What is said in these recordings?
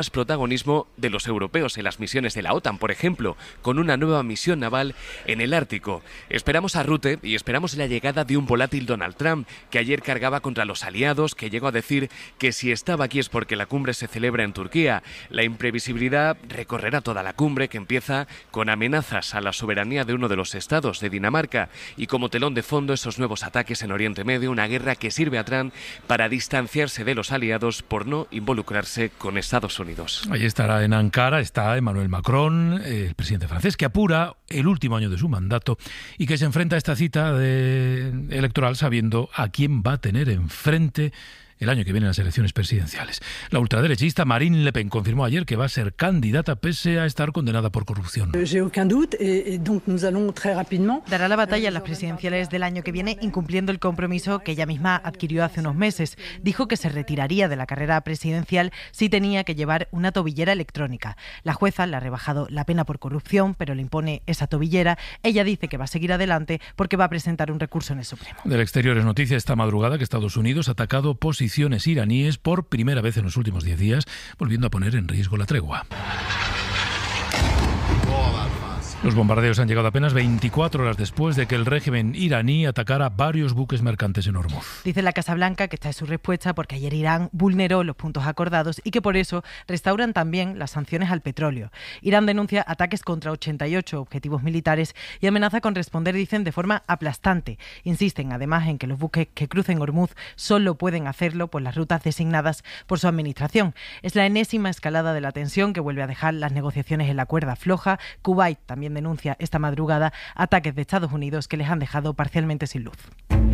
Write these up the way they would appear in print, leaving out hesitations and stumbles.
protagonismo de los europeos en las misiones de la OTAN, por ejemplo, con una nueva misión naval en el Ártico. Esperamos a Rutte y esperamos la llegada de un volátil Donald Trump, que ayer cargaba contra los aliados, que llegó a decir que si estaba aquí es porque la cumbre se celebra en Turquía. La imprevisibilidad recorrerá toda la cumbre, que empieza con amenazas a la soberanía de uno de los estados, de Dinamarca, y como telón de fondo esos nuevos ataques en Oriente Medio, una guerra que sirve a Trump para distanciarse de los aliados por no involucrarse con Estados Unidos. Ahí estará en Ankara, está Emmanuel Macron, el presidente francés, que apura el último año de su mandato y que se enfrenta a esta cita electoral sabiendo a quién va a tener enfrente el año que viene en las elecciones presidenciales. La ultraderechista Marine Le Pen confirmó ayer que va a ser candidata pese a estar condenada por corrupción. Dará la batalla en las presidenciales del año que viene, incumpliendo el compromiso que ella misma adquirió hace unos meses. Dijo que se retiraría de la carrera presidencial si tenía que llevar una tobillera electrónica. La jueza le ha rebajado la pena por corrupción, pero le impone esa tobillera. Ella dice que va a seguir adelante porque va a presentar un recurso en el Supremo. Del exterior es noticia esta madrugada que Estados Unidos ha atacado posiciones iraníes por primera vez en los últimos 10 días, volviendo a poner en riesgo la tregua. Los bombardeos han llegado apenas 24 horas después de que el régimen iraní atacara varios buques mercantes en Hormuz. Dice la Casa Blanca que esta es su respuesta porque ayer Irán vulneró los puntos acordados y que por eso restauran también las sanciones al petróleo. Irán denuncia ataques contra 88 objetivos militares y amenaza con responder, dicen, de forma aplastante. Insisten además en que los buques que crucen Hormuz solo pueden hacerlo por las rutas designadas por su administración. Es la enésima escalada de la tensión que vuelve a dejar las negociaciones en la cuerda floja. Kuwait también denuncia esta madrugada ataques de Estados Unidos que les han dejado parcialmente sin luz.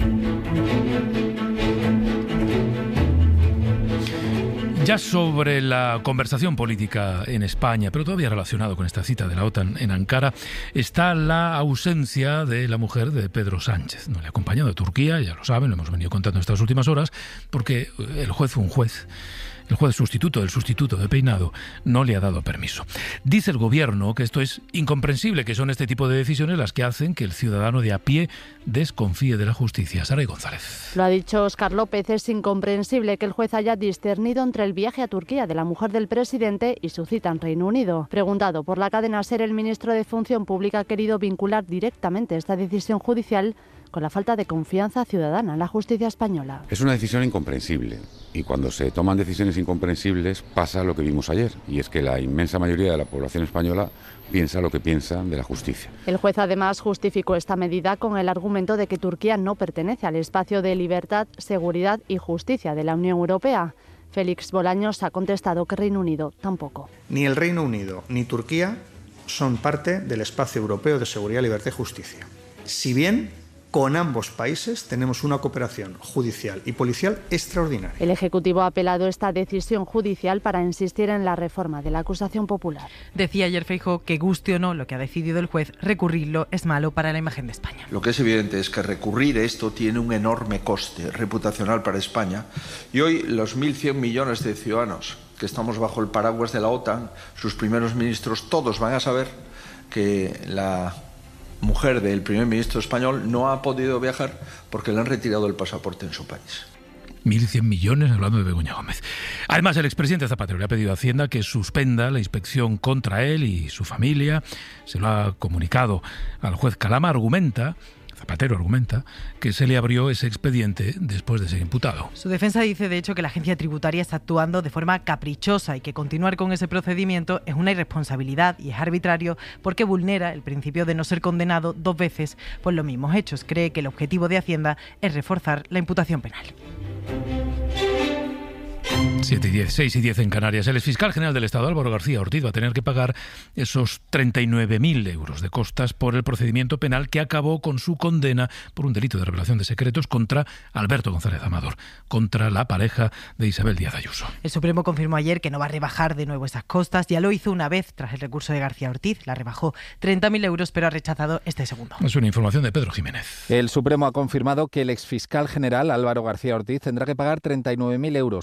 Ya sobre la conversación política en España, pero todavía relacionado con esta cita de la OTAN en Ankara, está la ausencia de la mujer de Pedro Sánchez. No le ha acompañado a Turquía, ya lo saben, lo hemos venido contando en estas últimas horas, porque el juez sustituto del sustituto de Peinado no le ha dado permiso. Dice el gobierno que esto es incomprensible, que son este tipo de decisiones las que hacen que el ciudadano de a pie desconfíe de la justicia. Saray González. Lo ha dicho Óscar López, es incomprensible que el juez haya discernido entre el viaje a Turquía de la mujer del presidente y su cita en Reino Unido. Preguntado por la cadena SER, el ministro de Función Pública ha querido vincular directamente esta decisión judicial con la falta de confianza ciudadana en la justicia española. Es una decisión incomprensible y cuando se toman decisiones incomprensibles pasa lo que vimos ayer, y es que la inmensa mayoría de la población española piensa lo que piensa de la justicia. El juez además justificó esta medida con el argumento de que Turquía no pertenece al espacio de libertad, seguridad y justicia de la Unión Europea. Félix Bolaños ha contestado que Reino Unido tampoco. Ni el Reino Unido ni Turquía son parte del espacio europeo de seguridad, libertad y justicia. Si bien con ambos países tenemos una cooperación judicial y policial extraordinaria. El Ejecutivo ha apelado a esta decisión judicial para insistir en la reforma de la acusación popular. Decía ayer Feijóo que, guste o no lo que ha decidido el juez, recurrirlo es malo para la imagen de España. Lo que es evidente es que recurrir esto tiene un enorme coste reputacional para España, y hoy los 1.100 millones de ciudadanos que estamos bajo el paraguas de la OTAN, sus primeros ministros, todos van a saber que la mujer del primer ministro español no ha podido viajar porque le han retirado el pasaporte en su país. 1.100 millones, hablando de Begoña Gómez. Además, el expresidente Zapatero le ha pedido a Hacienda que suspenda la inspección contra él y su familia. Se lo ha comunicado al juez Calama. Zapatero argumenta que se le abrió ese expediente después de ser imputado. Su defensa dice, de hecho, que la agencia tributaria está actuando de forma caprichosa y que continuar con ese procedimiento es una irresponsabilidad y es arbitrario porque vulnera el principio de no ser condenado dos veces por los mismos hechos. Cree que el objetivo de Hacienda es reforzar la imputación penal. 6 y 10 en Canarias. El exfiscal general del Estado, Álvaro García Ortiz, va a tener que pagar esos 39.000 euros de costas por el procedimiento penal que acabó con su condena por un delito de revelación de secretos contra Alberto González Amador, contra la pareja de Isabel Díaz Ayuso. El Supremo confirmó ayer que no va a rebajar de nuevo esas costas. Ya lo hizo una vez tras el recurso de García Ortiz. La rebajó 30.000 euros, pero ha rechazado este segundo. Es una información de Pedro Jiménez. El Supremo ha confirmado que el exfiscal general, Álvaro García Ortiz, tendrá que pagar 39.000 euros por las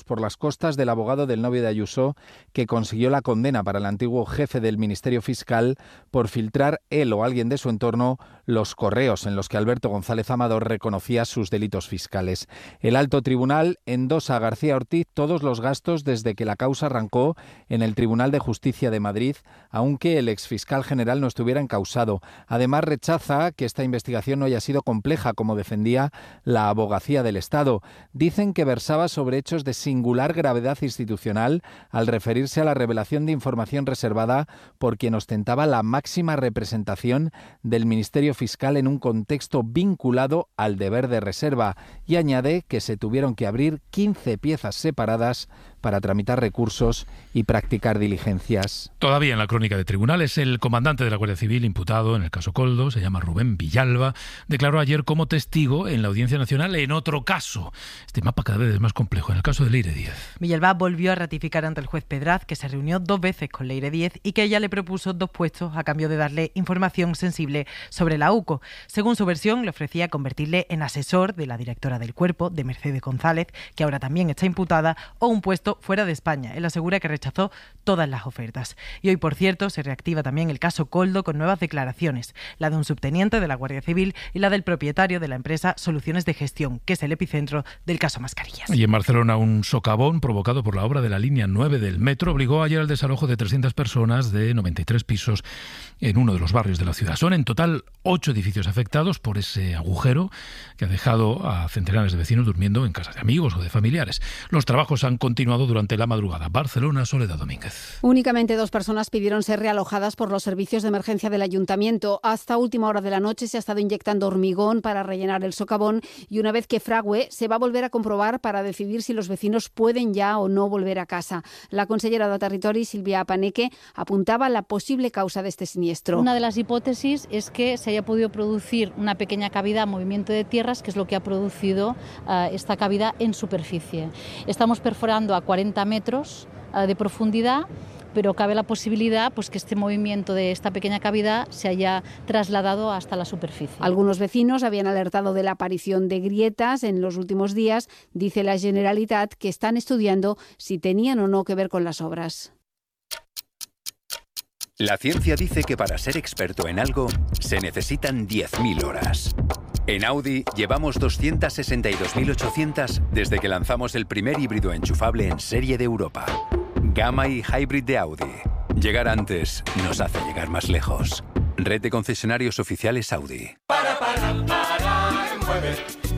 costas del abogado del novio de Ayuso, que consiguió la condena para el antiguo jefe del Ministerio Fiscal por filtrar él o alguien de su entorno los correos en los que Alberto González Amador reconocía sus delitos fiscales. El alto tribunal endosa a García Ortiz todos los gastos desde que la causa arrancó en el Tribunal de Justicia de Madrid, aunque el exfiscal general no estuviera encausado. Además, rechaza que esta investigación no haya sido compleja, como defendía la Abogacía del Estado. Dicen que versaba sobre hechos de singular gravedad institucional al referirse a la revelación de información reservada por quien ostentaba la máxima representación del Ministerio Fiscal en un contexto vinculado al deber de reserva, y añade que se tuvieron que abrir 15 piezas separadas para tramitar recursos y practicar diligencias. Todavía en la crónica de tribunales, el comandante de la Guardia Civil imputado en el caso Koldo, se llama Rubén Villalba, declaró ayer como testigo en la Audiencia Nacional en otro caso. Este mapa cada vez es más complejo, en el caso de Leire Díez. Villalba volvió a ratificar ante el juez Pedraz que se reunió 2 veces con Leire Díez y que ella le propuso 2 puestos a cambio de darle información sensible sobre la UCO. Según su versión, le ofrecía convertirle en asesor de la directora del Cuerpo, de Mercedes González, que ahora también está imputada, o un puesto fuera de España. Él asegura que rechazó todas las ofertas. Y hoy, por cierto, se reactiva también el caso Koldo con nuevas declaraciones, la de un subteniente de la Guardia Civil y la del propietario de la empresa Soluciones de Gestión, que es el epicentro del caso Mascarillas. Y en Barcelona, un socavón provocado por la obra de la línea 9 del metro obligó ayer al desalojo de 300 personas de 93 pisos en uno de los barrios de la ciudad. Son en total 8 edificios afectados por ese agujero que ha dejado a centenares de vecinos durmiendo en casas de amigos o de familiares. Los trabajos han continuado durante la madrugada. Barcelona, Soledad Domínguez. Únicamente 2 personas pidieron ser realojadas por los servicios de emergencia del ayuntamiento. Hasta última hora de la noche se ha estado inyectando hormigón para rellenar el socavón y una vez que frague se va a volver a comprobar para decidir si los vecinos pueden ya o no volver a casa. La consellera de Territori, Silvia Paneque, apuntaba a la posible causa de este siniestro. Una de las hipótesis es que se haya podido producir una pequeña cavidad, movimiento de tierras, que es lo que ha producido esta cavidad en superficie. Estamos perforando a 40 metros de profundidad, pero cabe la posibilidad pues, que este movimiento de esta pequeña cavidad se haya trasladado hasta la superficie. Algunos vecinos habían alertado de la aparición de grietas en los últimos días. Dice la Generalitat que están estudiando si tenían o no que ver con las obras. La ciencia dice que para ser experto en algo se necesitan 10.000 horas. En Audi llevamos 262.800 desde que lanzamos el primer híbrido enchufable en serie de Europa. Gamma y Hybrid de Audi. Llegar antes nos hace llegar más lejos. Red de concesionarios oficiales Audi. Mueve,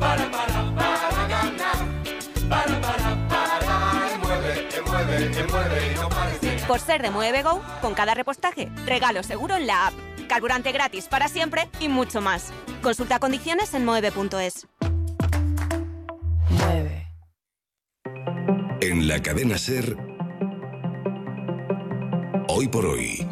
mueve, no pares. Por ser de Mueve Go, con cada repostaje, regalo seguro en la app, carburante gratis para siempre y mucho más. Consulta condiciones en moeve.es. Mueve. En la cadena SER, Hoy por Hoy,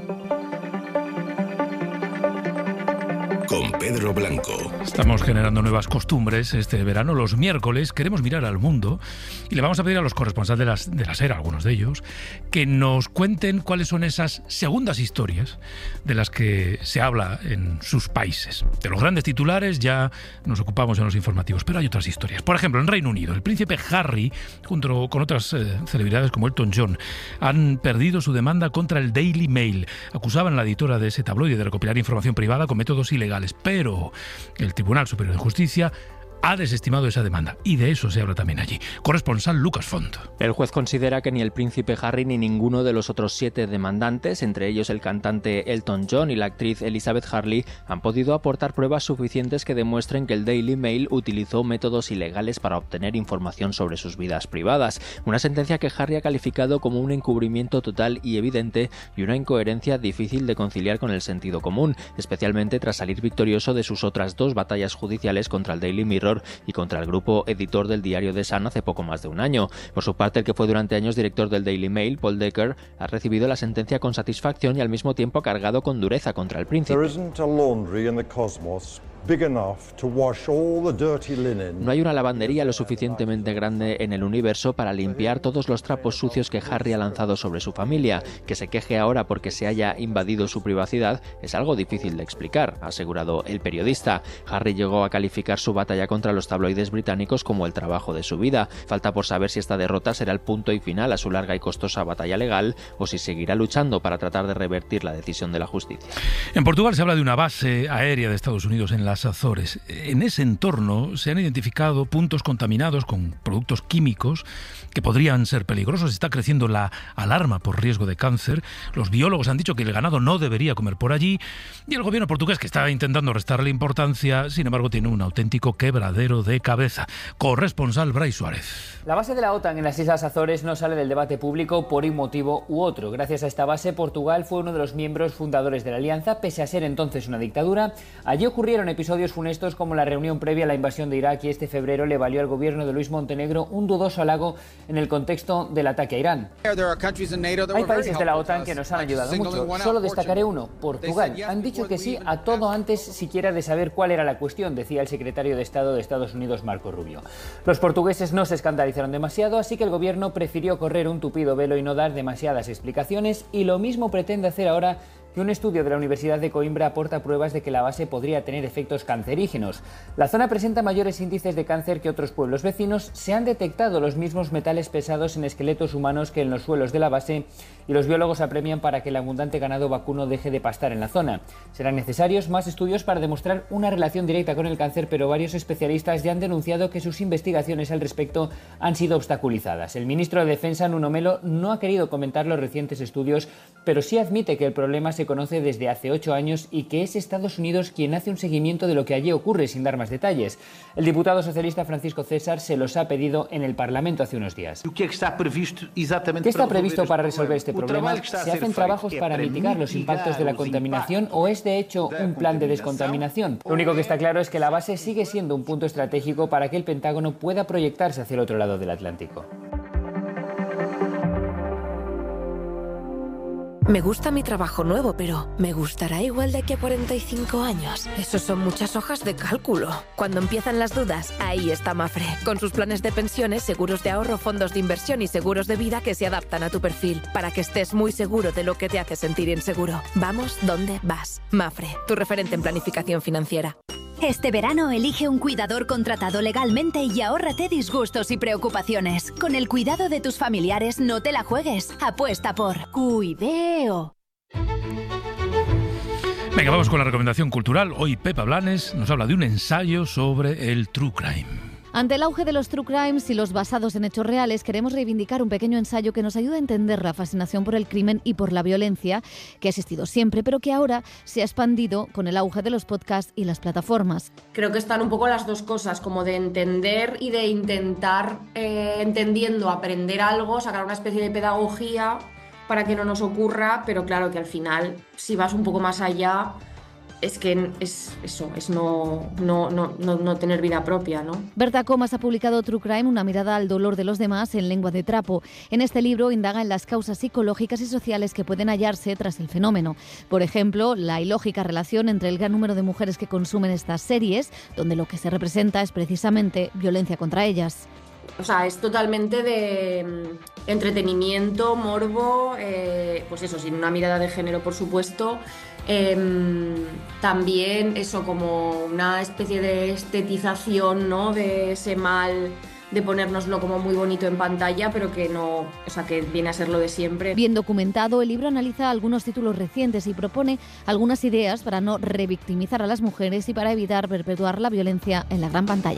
con Pedro Blanco. Estamos generando nuevas costumbres este verano. Los miércoles queremos mirar al mundo y le vamos a pedir a los corresponsales de la SER, algunos de ellos, que nos cuenten cuáles son esas segundas historias de las que se habla en sus países. De los grandes titulares ya nos ocupamos en los informativos, pero hay otras historias. Por ejemplo, en Reino Unido, el príncipe Harry, junto con otras celebridades como Elton John, han perdido su demanda contra el Daily Mail. Acusaban a la editora de ese tabloide de recopilar información privada con métodos ilegales, pero el Tribunal Superior de Justicia ha desestimado esa demanda y de eso se habla también allí. Corresponsal Lucas Font. El juez considera que ni el príncipe Harry ni ninguno de los otros 7 demandantes, entre ellos el cantante Elton John y la actriz Elizabeth Hurley, han podido aportar pruebas suficientes que demuestren que el Daily Mail utilizó métodos ilegales para obtener información sobre sus vidas privadas. Una sentencia que Harry ha calificado como un encubrimiento total y evidente y una incoherencia difícil de conciliar con el sentido común, especialmente tras salir victorioso de sus otras 2 batallas judiciales contra el Daily Mirror y contra el grupo editor del diario The Sun hace poco más de un año. Por su parte, el que fue durante años director del Daily Mail, Paul Decker, ha recibido la sentencia con satisfacción y al mismo tiempo ha cargado con dureza contra el príncipe. There isn't a laundry in the cosmos No hay una lavandería lo suficientemente grande en el universo para limpiar todos los trapos sucios que Harry ha lanzado sobre su familia. Que se queje ahora porque se haya invadido su privacidad es algo difícil de explicar, ha asegurado el periodista. Harry llegó a calificar su batalla contra los tabloides británicos como el trabajo de su vida. Falta por saber si esta derrota será el punto y final a su larga y costosa batalla legal o si seguirá luchando para tratar de revertir la decisión de la justicia. En Portugal se habla de una base aérea de Estados Unidos en las Azores. En ese entorno se han identificado puntos contaminados con productos químicos que podrían ser peligrosos. Está creciendo la alarma por riesgo de cáncer. Los biólogos han dicho que el ganado no debería comer por allí y el gobierno portugués, que está intentando restarle importancia, sin embargo tiene un auténtico quebradero de cabeza. Corresponsal Brais Suárez. La base de la OTAN en las Islas Azores no sale del debate público por un motivo u otro. Gracias a esta base, Portugal fue uno de los miembros fundadores de la alianza, pese a ser entonces una dictadura. Allí ocurrieron episodios funestos como la reunión previa a la invasión de Irak y este febrero le valió al gobierno de Luis Montenegro un dudoso halago en el contexto del ataque a Irán. Hay países de la OTAN que nos han ayudado mucho. Solo destacaré uno, Portugal. Han dicho que sí a todo antes siquiera de saber cuál era la cuestión, decía el secretario de Estado de Estados Unidos, Marco Rubio. Los portugueses no se escandalizaron demasiado, así que el gobierno prefirió correr un tupido velo y no dar demasiadas explicaciones, y lo mismo pretende hacer ahora que un estudio de la Universidad de Coimbra aporta pruebas de que la base podría tener efectos cancerígenos. La zona presenta mayores índices de cáncer que otros pueblos vecinos. Se han detectado los mismos metales pesados en esqueletos humanos que en los suelos de la base y los biólogos apremian para que el abundante ganado vacuno deje de pastar en la zona. Serán necesarios más estudios para demostrar una relación directa con el cáncer, pero varios especialistas ya han denunciado que sus investigaciones al respecto han sido obstaculizadas. El ministro de Defensa, Nuno Melo, no ha querido comentar los recientes estudios, pero sí admite que el problema se conoce desde hace 8 años y que es Estados Unidos quien hace un seguimiento de lo que allí ocurre sin dar más detalles. El diputado socialista Francisco César se los ha pedido en el Parlamento hace unos días. ¿Qué está previsto para resolver este problema? ¿Se hacen trabajos para mitigar los impactos de la contaminación o es de hecho un plan de descontaminación? Lo único que está claro es que la base sigue siendo un punto estratégico para que el Pentágono pueda proyectarse hacia el otro lado del Atlántico. Me gusta mi trabajo nuevo, pero ¿me gustará igual de aquí a 45 años? Eso son muchas hojas de cálculo. Cuando empiezan las dudas, ahí está Mapfre, con sus planes de pensiones, seguros de ahorro, fondos de inversión y seguros de vida que se adaptan a tu perfil, para que estés muy seguro de lo que te hace sentir inseguro. Vamos donde vas. Mapfre, tu referente en planificación financiera. Este verano elige un cuidador contratado legalmente y ahórrate disgustos y preocupaciones. Con el cuidado de tus familiares no te la juegues. Apuesta por Cuideo. Venga, vamos con la recomendación cultural. Hoy Pepa Blanes nos habla de un ensayo sobre el true crime. Ante el auge de los true crimes y los basados en hechos reales, queremos reivindicar un pequeño ensayo que nos ayuda a entender la fascinación por el crimen y por la violencia que ha existido siempre, pero que ahora se ha expandido con el auge de los podcasts y las plataformas. Creo que están un poco las dos cosas, como de entender y de intentar, entendiendo, aprender algo, sacar una especie de pedagogía para que no nos ocurra, pero claro que al final, si vas un poco más allá, es que es eso, es no tener vida propia, ¿no? Berta Comas ha publicado True Crime, una mirada al dolor de los demás en lengua de trapo. En este libro indaga en las causas psicológicas y sociales que pueden hallarse tras el fenómeno. Por ejemplo, la ilógica relación entre el gran número de mujeres que consumen estas series, donde lo que se representa es precisamente violencia contra ellas. O sea, es totalmente de entretenimiento, morbo, pues eso, sin una mirada de género, por supuesto. También eso, como una especie de estetización, ¿no?, de ese mal, de ponérnoslo como muy bonito en pantalla, pero que no, o sea, que viene a ser lo de siempre. Bien documentado, el libro analiza algunos títulos recientes y propone algunas ideas para no revictimizar a las mujeres y para evitar perpetuar la violencia en la gran pantalla.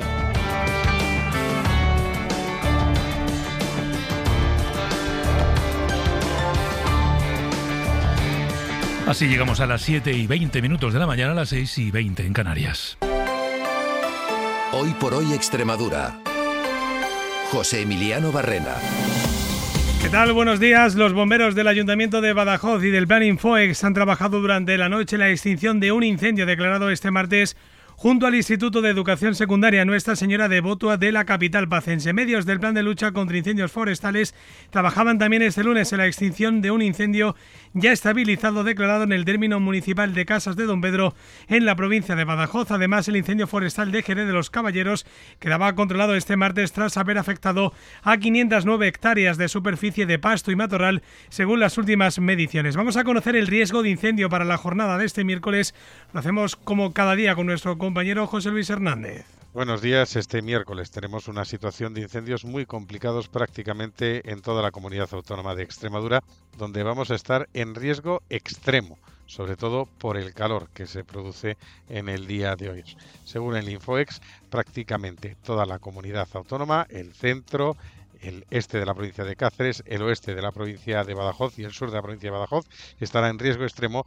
Así llegamos a las 7:20 de la mañana, a las 6:20 en Canarias. Hoy por hoy Extremadura. José Emiliano Barrena. ¿Qué tal? Buenos días. Los bomberos del Ayuntamiento de Badajoz y del Plan Infoex han trabajado durante la noche en la extinción de un incendio declarado este martes junto al Instituto de Educación Secundaria Nuestra Señora de Botua de la capital pacense. Medios del Plan de Lucha contra Incendios Forestales trabajaban también este lunes en la extinción de un incendio ya estabilizado declarado en el término municipal de Casas de Don Pedro en la provincia de Badajoz. Además, el incendio forestal de Jerez de los Caballeros quedaba controlado este martes tras haber afectado a 509 hectáreas de superficie de pasto y matorral, según las últimas mediciones. Vamos a conocer el riesgo de incendio para la jornada de este miércoles. Lo hacemos como cada día con nuestro compañero José Luis Hernández. Buenos días. Este miércoles tenemos una situación de incendios muy complicados prácticamente en toda la comunidad autónoma de Extremadura, donde vamos a estar en riesgo extremo, sobre todo por el calor que se produce en el día de hoy. Según el Infoex, prácticamente toda la comunidad autónoma, el centro, el este de la provincia de Cáceres, el oeste de la provincia de Badajoz y el sur de la provincia de Badajoz estará en riesgo extremo,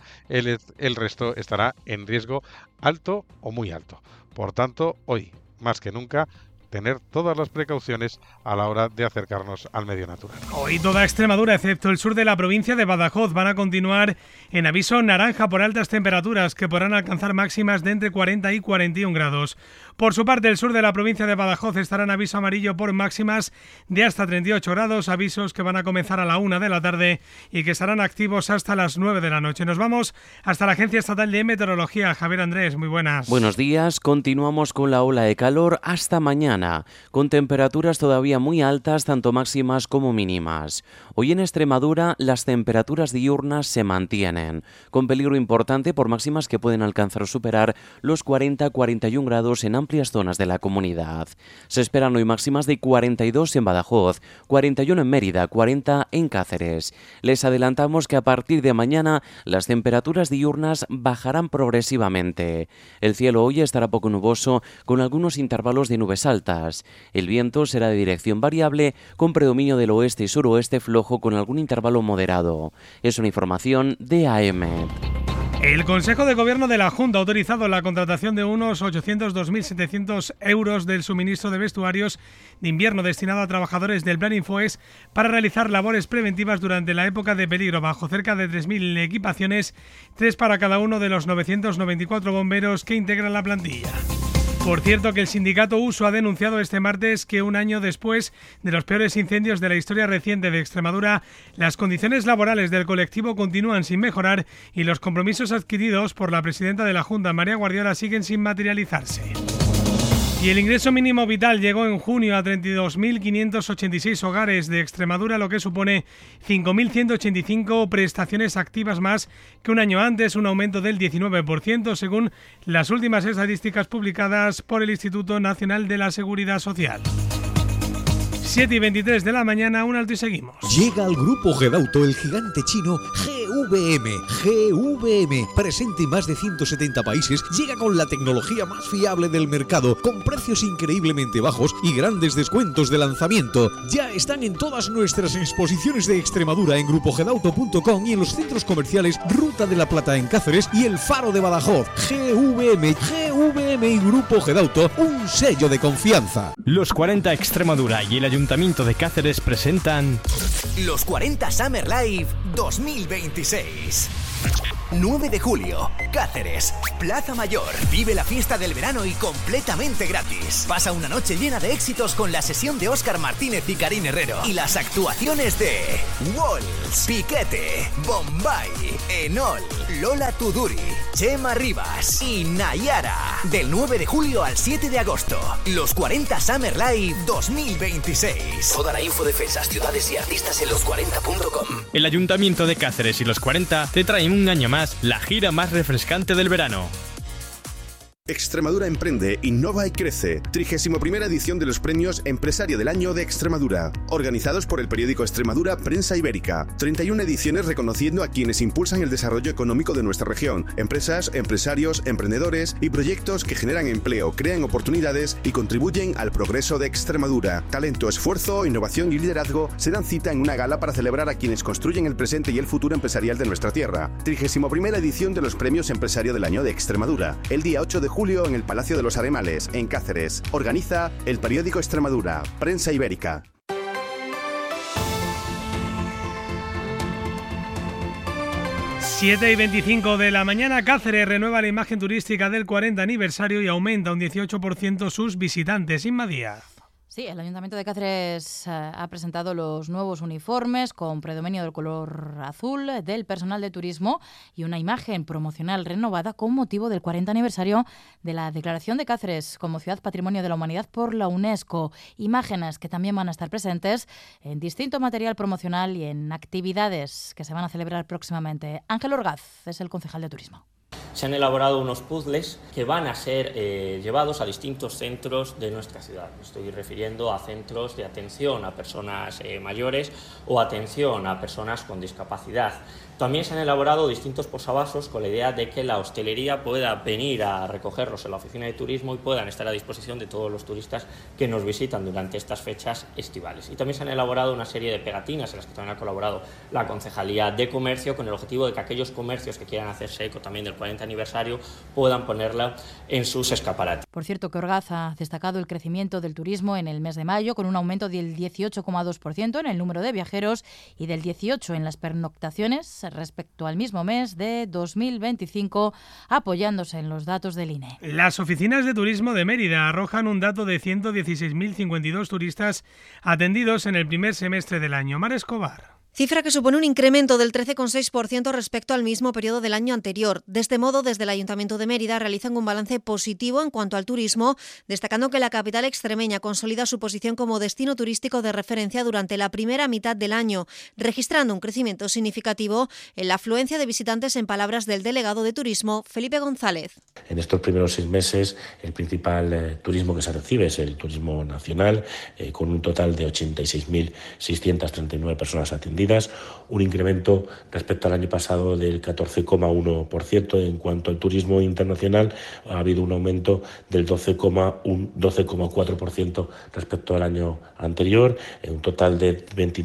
el resto estará en riesgo alto o muy alto. Por tanto, hoy, más que nunca, tener todas las precauciones a la hora de acercarnos al medio natural. Hoy toda Extremadura, excepto el sur de la provincia de Badajoz, van a continuar en aviso naranja por altas temperaturas que podrán alcanzar máximas de entre 40 y 41 grados. Por su parte, el sur de la provincia de Badajoz estará en aviso amarillo por máximas de hasta 38 grados, avisos que van a comenzar a la 1 de la tarde y que estarán activos hasta las 9 de la noche. Nos vamos hasta la Agencia Estatal de Meteorología. Javier Andrés, muy buenas. Buenos días, continuamos con la ola de calor hasta mañana, con temperaturas todavía muy altas, tanto máximas como mínimas. Hoy en Extremadura las temperaturas diurnas se mantienen, con peligro importante por máximas que pueden alcanzar o superar los 40-41 grados en amplias zonas de la comunidad. Se esperan hoy máximas de 42 en Badajoz, 41 en Mérida, 40 en Cáceres. Les adelantamos que a partir de mañana las temperaturas diurnas bajarán progresivamente. El cielo hoy estará poco nuboso, con algunos intervalos de nubes altas. El viento será de dirección variable, con predominio del oeste y suroeste flojo con algún intervalo moderado. Es una información de AEMET. El Consejo de Gobierno de la Junta ha autorizado la contratación de unos 802.700 euros del suministro de vestuarios de invierno destinado a trabajadores del Plan Infoex para realizar labores preventivas durante la época de peligro, bajo cerca de 3.000 equipaciones, 3 para cada uno de los 994 bomberos que integran la plantilla. Por cierto, que el sindicato USO ha denunciado este martes que un año después de los peores incendios de la historia reciente de Extremadura, las condiciones laborales del colectivo continúan sin mejorar y los compromisos adquiridos por la presidenta de la Junta, María Guardiola, siguen sin materializarse. Y el ingreso mínimo vital llegó en junio a 32.586 hogares de Extremadura, lo que supone 5.185 prestaciones activas más que un año antes, un aumento del 19%, según las últimas estadísticas publicadas por el Instituto Nacional de la Seguridad Social. 7:23 de la mañana, un alto y seguimos. Llega al grupo Gedauto el gigante chino GVM. GVM, presente en más de 170 países, llega con la tecnología más fiable del mercado, con precios increíblemente bajos y grandes descuentos de lanzamiento. Ya están en todas nuestras exposiciones de Extremadura en grupogedauto.com y en los centros comerciales Ruta de la Plata en Cáceres y El Faro de Badajoz. GVM y Grupo Gedauto, un sello de confianza. Los 40 Extremadura y el Ayuntamiento de Cáceres presentan Los 40 Summer Live 2026. 9 de julio, Cáceres, Plaza Mayor. Vive la fiesta del verano y completamente gratis. Pasa una noche llena de éxitos con la sesión de Óscar Martínez y Karin Herrero. Y las actuaciones de Walls, Piquete, Bombay, Enol, Lola Tuduri, Chema Rivas y Nayara. Del 9 de julio al 7 de agosto. Los 40 Summer Live 2026. Toda la info de fechas, ciudades y artistas en los40.com. El Ayuntamiento de Cáceres y los 40 te traen un año más la gira más refrescante del verano. Extremadura emprende, innova y crece. 31ª edición de los premios Empresario del Año de Extremadura, organizados por el periódico Extremadura Prensa Ibérica. 31 ediciones reconociendo a quienes impulsan el desarrollo económico de nuestra región. Empresas, empresarios, emprendedores y proyectos que generan empleo, crean oportunidades y contribuyen al progreso de Extremadura. Talento, esfuerzo, innovación y liderazgo se dan cita en una gala para celebrar a quienes construyen el presente y el futuro empresarial de nuestra tierra. 31ª edición de los premios Empresario del Año de Extremadura. El día 8 de julio en el Palacio de los Aremales, en Cáceres. Organiza el periódico Extremadura, Prensa Ibérica. 7:25 de la mañana, Cáceres renueva la imagen turística del 40 aniversario y aumenta un 18% sus visitantes. Inma Díaz. Sí, el Ayuntamiento de Cáceres ha presentado los nuevos uniformes con predominio del color azul del personal de turismo y una imagen promocional renovada con motivo del 40 aniversario de la declaración de Cáceres como Ciudad Patrimonio de la Humanidad por la UNESCO. Imágenes que también van a estar presentes en distinto material promocional y en actividades que se van a celebrar próximamente. Ángel Orgaz es el concejal de turismo. Se han elaborado unos puzzles que van a ser llevados a distintos centros de nuestra ciudad. Me estoy refiriendo a centros de atención a personas mayores o atención a personas con discapacidad. También se han elaborado distintos posavasos con la idea de que la hostelería pueda venir a recogerlos en la oficina de turismo y puedan estar a disposición de todos los turistas que nos visitan durante estas fechas estivales. Y también se han elaborado una serie de pegatinas en las que también ha colaborado la Concejalía de Comercio con el objetivo de que aquellos comercios que quieran hacerse eco también del 40 aniversario puedan ponerla en sus escaparates. Por cierto, que Orgaz ha destacado el crecimiento del turismo en el mes de mayo con un aumento del 18,2% en el número de viajeros y del 18% en las pernoctaciones respecto al mismo mes de 2025, apoyándose en los datos del INE. Las oficinas de turismo de Mérida arrojan un dato de 116.052 turistas atendidos en el primer semestre del año. Mar Escobar. Cifra que supone un incremento del 13,6% respecto al mismo periodo del año anterior. De este modo, desde el Ayuntamiento de Mérida realizan un balance positivo en cuanto al turismo, destacando que la capital extremeña consolida su posición como destino turístico de referencia durante la primera mitad del año, registrando un crecimiento significativo en la afluencia de visitantes, en palabras del delegado de turismo, Felipe González. En estos primeros 6 meses, el principal turismo que se recibe es el turismo nacional, con un total de 86.639 personas atendidas, un incremento respecto al año pasado del 14,1%. En cuanto al turismo internacional, ha habido un aumento del 12,4% respecto al año anterior, en un total de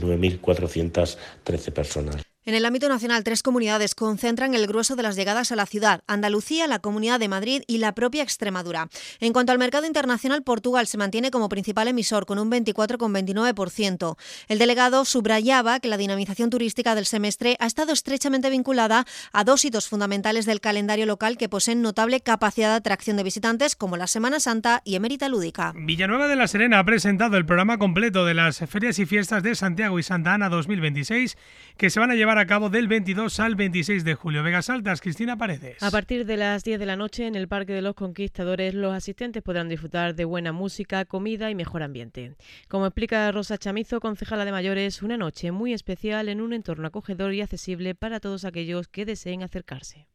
29.413 personas. En el ámbito nacional, 3 comunidades concentran el grueso de las llegadas a la ciudad: Andalucía, la Comunidad de Madrid y la propia Extremadura. En cuanto al mercado internacional, Portugal se mantiene como principal emisor con un 24,29%. El delegado subrayaba que la dinamización turística del semestre ha estado estrechamente vinculada a 2 hitos fundamentales del calendario local que poseen notable capacidad de atracción de visitantes, como la Semana Santa y Emérita Lúdica. Villanueva de la Serena ha presentado el programa completo de las Ferias y Fiestas de Santiago y Santa Ana 2026, que se van a llevar a cabo del 22 al 26 de julio. Vegas Altas, Cristina Paredes. A partir de las 10 de la noche en el Parque de los Conquistadores, los asistentes podrán disfrutar de buena música, comida y mejor ambiente. Como explica Rosa Chamizo, concejala de mayores, una noche muy especial en un entorno acogedor y accesible para todos aquellos que deseen acercarse.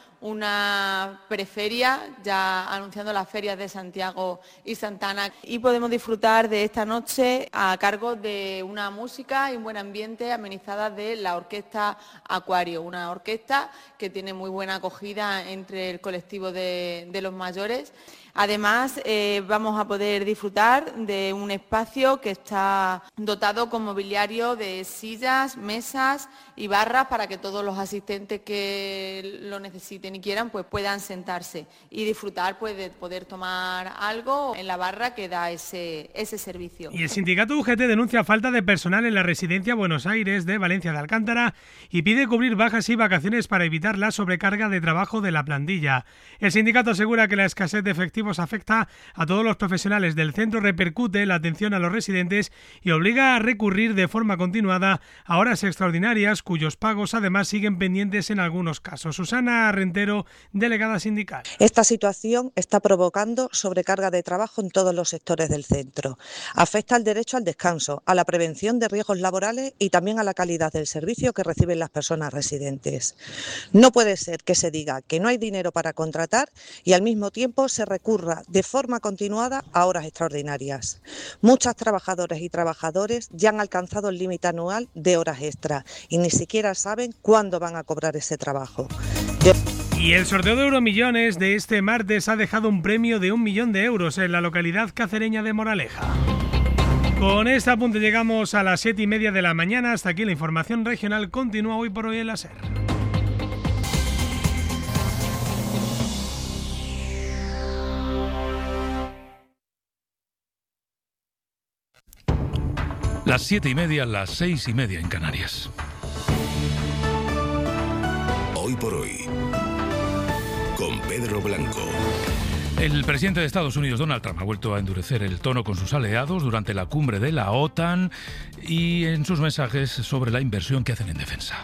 Una preferia, ya anunciando las ferias de Santiago y Santa Ana, y podemos disfrutar de esta noche a cargo de una música y un buen ambiente amenizada de la Orquesta Acuario, una orquesta que tiene muy buena acogida entre el colectivo de los mayores. Además, vamos a poder disfrutar de un espacio que está dotado con mobiliario de sillas, mesas y barras para que todos los asistentes que lo necesiten y quieran pues puedan sentarse y disfrutar pues de poder tomar algo en la barra que da ese servicio. Y el sindicato UGT denuncia falta de personal en la residencia Buenos Aires de Valencia de Alcántara y pide cubrir bajas y vacaciones para evitar la sobrecarga de trabajo de la plantilla. El sindicato asegura que la escasez de efectivos afecta a todos los profesionales del centro, repercute en la atención a los residentes y obliga a recurrir de forma continuada a horas extraordinarias cuyos pagos además siguen pendientes en algunos casos. Susana Rentero, delegada sindical. Esta situación está provocando sobrecarga de trabajo en todos los sectores del centro. Afecta al derecho al descanso, a la prevención de riesgos laborales y también a la calidad del servicio que reciben las personas residentes. No puede ser que se diga que no hay dinero para contratar y al mismo tiempo se recurra de forma continuada a horas extraordinarias. Muchas trabajadoras y trabajadores ya han alcanzado el límite anual de horas extra y ni siquiera saben cuándo van a cobrar ese trabajo. Y el sorteo de Euromillones de este martes ha dejado un premio de 1 millón de euros en la localidad cacereña de Moraleja. Con este apunte llegamos a las 7:30 de la mañana. Hasta aquí la información regional. Continúa hoy por hoy en la SER. Las 7:30, las 6:30 en Canarias. Hoy por hoy, con Pedro Blanco. El presidente de Estados Unidos, Donald Trump, ha vuelto a endurecer el tono con sus aliados durante la cumbre de la OTAN y en sus mensajes sobre la inversión que hacen en defensa.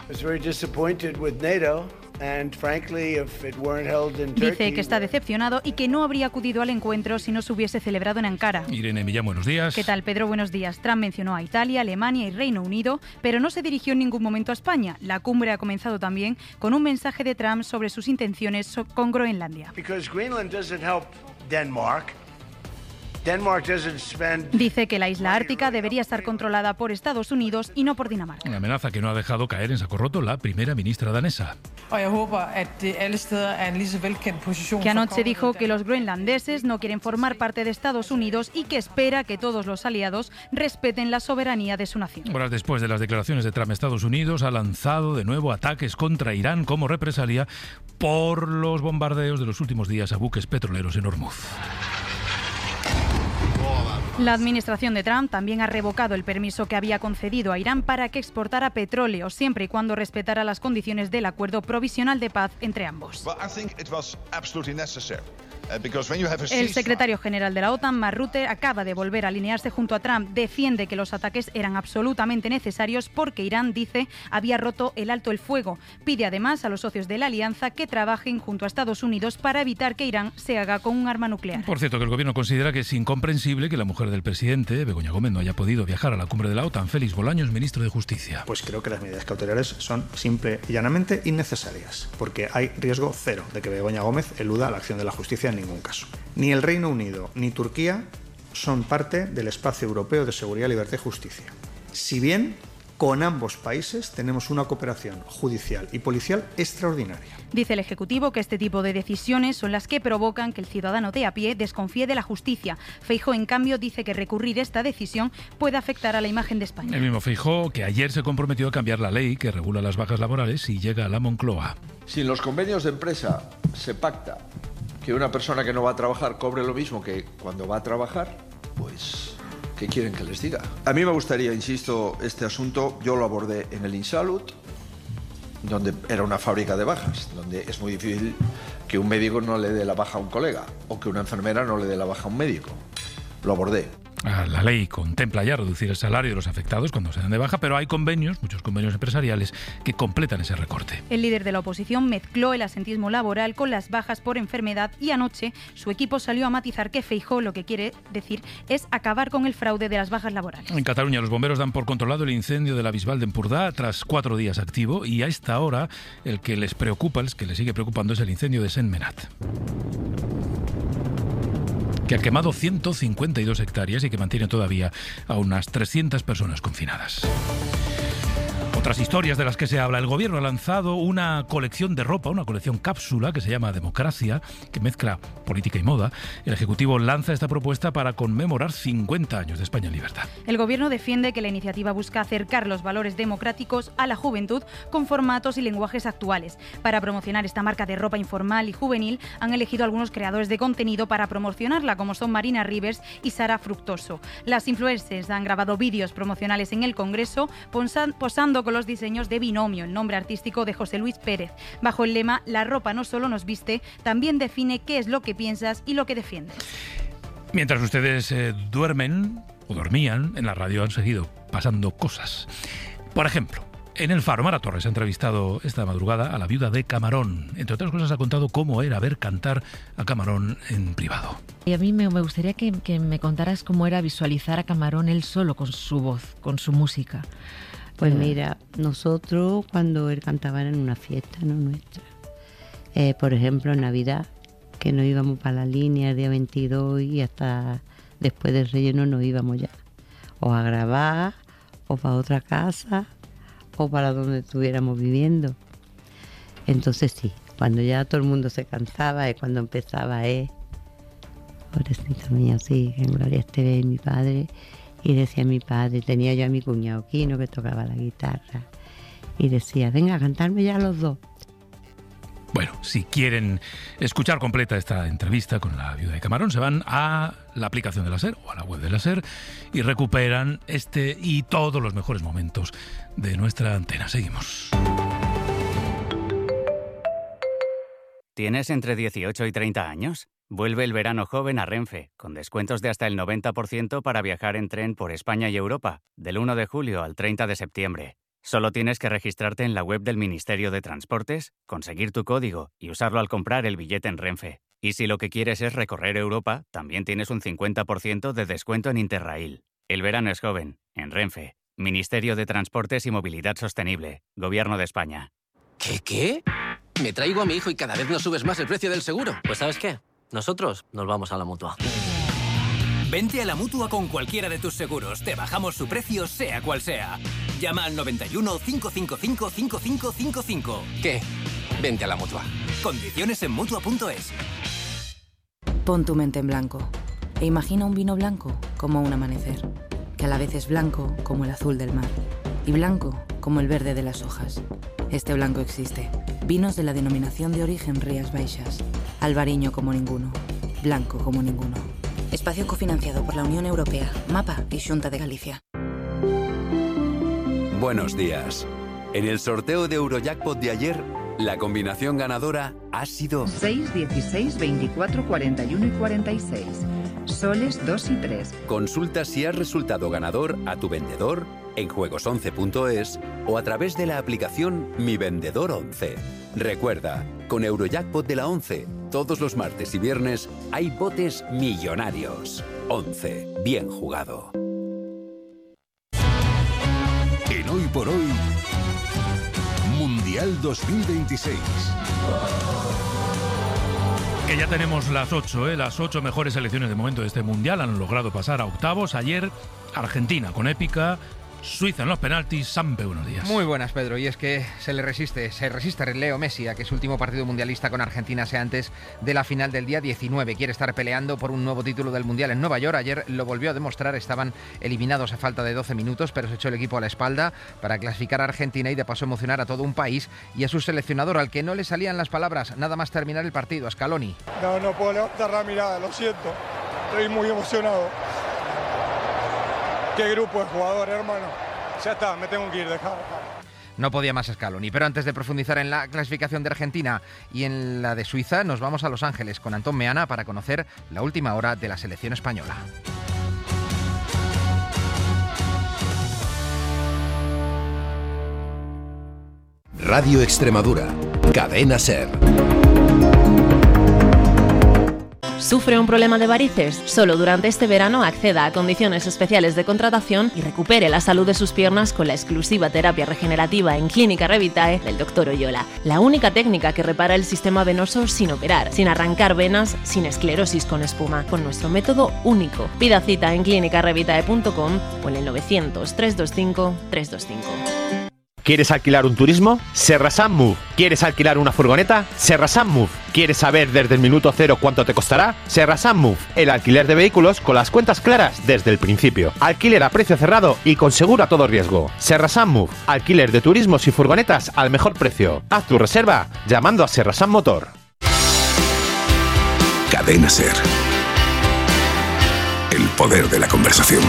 Dice que está decepcionado y que no habría acudido al encuentro si no se hubiese celebrado en Ankara. Irene Millán, buenos días. ¿Qué tal, Pedro? Buenos días. Trump mencionó a Italia, Alemania y Reino Unido, pero no se dirigió en ningún momento a España. La cumbre ha comenzado también con un mensaje de Trump sobre sus intenciones con Groenlandia. Dice que la isla ártica debería estar controlada por Estados Unidos y no por Dinamarca. Una amenaza que no ha dejado caer en saco roto la primera ministra danesa. Que anoche dijo que los groenlandeses no quieren formar parte de Estados Unidos y que espera que todos los aliados respeten la soberanía de su nación. Horas después de las declaraciones de Trump, Estados Unidos ha lanzado de nuevo ataques contra Irán como represalia por los bombardeos de los últimos días a buques petroleros en Hormuz. La administración de Trump también ha revocado el permiso que había concedido a Irán para que exportara petróleo, siempre y cuando respetara las condiciones del acuerdo provisional de paz entre ambos. El secretario general de la OTAN, Mark Rutte, acaba de volver a alinearse junto a Trump. Defiende que los ataques eran absolutamente necesarios porque Irán, dice, había roto el alto el fuego. Pide además a los socios de la alianza que trabajen junto a Estados Unidos para evitar que Irán se haga con un arma nuclear. Por cierto, que el gobierno considera que es incomprensible que la mujer del presidente, Begoña Gómez, no haya podido viajar a la cumbre de la OTAN. Félix Bolaños, ministro de Justicia. Pues creo que las medidas cautelares son simple y llanamente innecesarias, porque hay riesgo cero de que Begoña Gómez eluda la acción de la justicia en ningún caso. Ni el Reino Unido ni Turquía son parte del espacio europeo de seguridad, libertad y justicia. Si bien con ambos países tenemos una cooperación judicial y policial extraordinaria. Dice el Ejecutivo que este tipo de decisiones son las que provocan que el ciudadano de a pie desconfíe de la justicia. Feijóo, en cambio, dice que recurrir esta decisión puede afectar a la imagen de España. El mismo Feijóo, que ayer se comprometió a cambiar la ley que regula las bajas laborales si llega a la Moncloa. Si en los convenios de empresa se pacta que una persona que no va a trabajar cobre lo mismo que cuando va a trabajar, pues ¿qué quieren que les diga? A mí me gustaría, insisto, este asunto yo lo abordé en el Insalud, donde era una fábrica de bajas, donde es muy difícil que un médico no le dé la baja a un colega o que una enfermera no le dé la baja a un médico. Lo abordé. La ley contempla ya reducir el salario de los afectados cuando se dan de baja, pero hay convenios, muchos convenios empresariales, que completan ese recorte. El líder de la oposición mezcló el asentismo laboral con las bajas por enfermedad y anoche su equipo salió a matizar que Feijóo lo que quiere decir es acabar con el fraude de las bajas laborales. En Cataluña los bomberos dan por controlado el incendio de la Bisbal de Empordà tras 4 días activo y a esta hora el que les preocupa, el que les sigue preocupando es el incendio de Sentmenat, que ha quemado 152 hectáreas y que mantiene todavía a unas 300 personas confinadas. Otras historias de las que se habla. El gobierno ha lanzado una colección de ropa, una colección cápsula que se llama Democracia, que mezcla política y moda. El Ejecutivo lanza esta propuesta para conmemorar 50 años de España en libertad. El gobierno defiende que la iniciativa busca acercar los valores democráticos a la juventud con formatos y lenguajes actuales. Para promocionar esta marca de ropa informal y juvenil han elegido algunos creadores de contenido para promocionarla, como son Marina Rivers y Sara Fructoso. Las influencers han grabado vídeos promocionales en el Congreso posando con los diseños de Binomio, el nombre artístico de José Luis Pérez. Bajo el lema "La ropa no solo nos viste", también define qué es lo que piensas y lo que defiendes. Mientras ustedes duermen o dormían, en la radio han seguido pasando cosas. Por ejemplo, en El Faro, Mara Torres ha entrevistado esta madrugada a la viuda de Camarón. Entre otras cosas ha contado cómo era ver cantar a Camarón en privado. Y a mí me gustaría que me contaras cómo era visualizar a Camarón él solo, con su voz, con su música. Pues mira, nosotros cuando él cantaba en una fiesta, no nuestra. Por ejemplo, en Navidad, que nos íbamos para la línea el día 22 y hasta después del relleno nos íbamos ya. O a grabar, o para otra casa, o para donde estuviéramos viviendo. Entonces sí, cuando ya todo el mundo se cansaba es cuando empezaba pobrecito mío, sí, que en gloria esté mi padre. Y decía mi padre, tenía yo a mi cuñado Quino que tocaba la guitarra, y decía, venga, a cantarme ya los dos. Bueno, si quieren escuchar completa esta entrevista con la viuda de Camarón, se van a la aplicación de la SER o a la web de la SER y recuperan este y todos los mejores momentos de nuestra antena. Seguimos. ¿Tienes entre 18 y 30 años? Vuelve el verano joven a Renfe, con descuentos de hasta el 90% para viajar en tren por España y Europa, del 1 de julio al 30 de septiembre. Solo tienes que registrarte en la web del Ministerio de Transportes, conseguir tu código y usarlo al comprar el billete en Renfe. Y si lo que quieres es recorrer Europa, también tienes un 50% de descuento en Interrail. El verano es joven, en Renfe. Ministerio de Transportes y Movilidad Sostenible, Gobierno de España. ¿Qué? Me traigo a mi hijo y cada vez nos subes más el precio del seguro. Pues ¿sabes qué? Nosotros nos vamos a la Mutua. Vente a la Mutua con cualquiera de tus seguros. Te bajamos su precio, sea cual sea. Llama al 91 555 5555. ¿Qué? Vente a la Mutua. Condiciones en Mutua.es. Pon tu mente en blanco e imagina un vino blanco como un amanecer, que a la vez es blanco como el azul del mar y blanco como el verde de las hojas. Este blanco existe. Vinos de la denominación de origen Rías Baixas. Albariño como ninguno. Blanco como ninguno. Espacio cofinanciado por la Unión Europea, MAPA y Xunta de Galicia. Buenos días. En el sorteo de Eurojackpot de ayer, la combinación ganadora ha sido 6, 16, 24, 41 y 46. Soles 2 y 3. Consulta si has resultado ganador a tu vendedor en juegos11.es o a través de la aplicación Mi Vendedor 11. Recuerda, con Eurojackpot de la 11, todos los martes y viernes hay botes millonarios. 11. Bien jugado. En Hoy por Hoy, Mundial 2026. Que ya tenemos las 8, las 8 mejores selecciones de momento de este Mundial. Han logrado pasar a octavos. Ayer, Argentina con épica. Suiza en los penaltis. Sampe, buenos días. Muy buenas, Pedro. Y es que se resiste Leo Messi a que su último partido mundialista con Argentina sea antes de la final del día 19. Quiere estar peleando por un nuevo título del Mundial en Nueva York. Ayer lo volvió a demostrar. Estaban eliminados a falta de 12 minutos, pero se echó el equipo a la espalda para clasificar a Argentina y de paso emocionar a todo un país y a su seleccionador, al que no le salían las palabras nada más terminar el partido, a Scaloni. No puedo levantar la mirada, lo siento. Estoy muy emocionado. Qué grupo de jugadores, hermano. Ya está, me tengo que ir, dejar. No podía más Scaloni, pero antes de profundizar en la clasificación de Argentina y en la de Suiza, nos vamos a Los Ángeles con Antón Meana para conocer la última hora de la selección española. Radio Extremadura, Cadena SER. ¿Sufre un problema de varices? Solo durante este verano acceda a condiciones especiales de contratación y recupere la salud de sus piernas con la exclusiva terapia regenerativa en Clínica Revitae del Dr. Oyola. La única técnica que repara el sistema venoso sin operar, sin arrancar venas, sin esclerosis con espuma, con nuestro método único. Pida cita en clinicarevitae.com o en el 900 325 325. ¿Quieres alquilar un turismo? Serrasan Move. ¿Quieres alquilar una furgoneta? Serrasan Move. ¿Quieres saber desde el minuto cero cuánto te costará? Serrasan Move. El alquiler de vehículos con las cuentas claras desde el principio. Alquiler a precio cerrado y con seguro a todo riesgo. Serrasan Move. Alquiler de turismos y furgonetas al mejor precio. Haz tu reserva llamando a Serrasan Motor. Cadena SER. El poder de la conversación.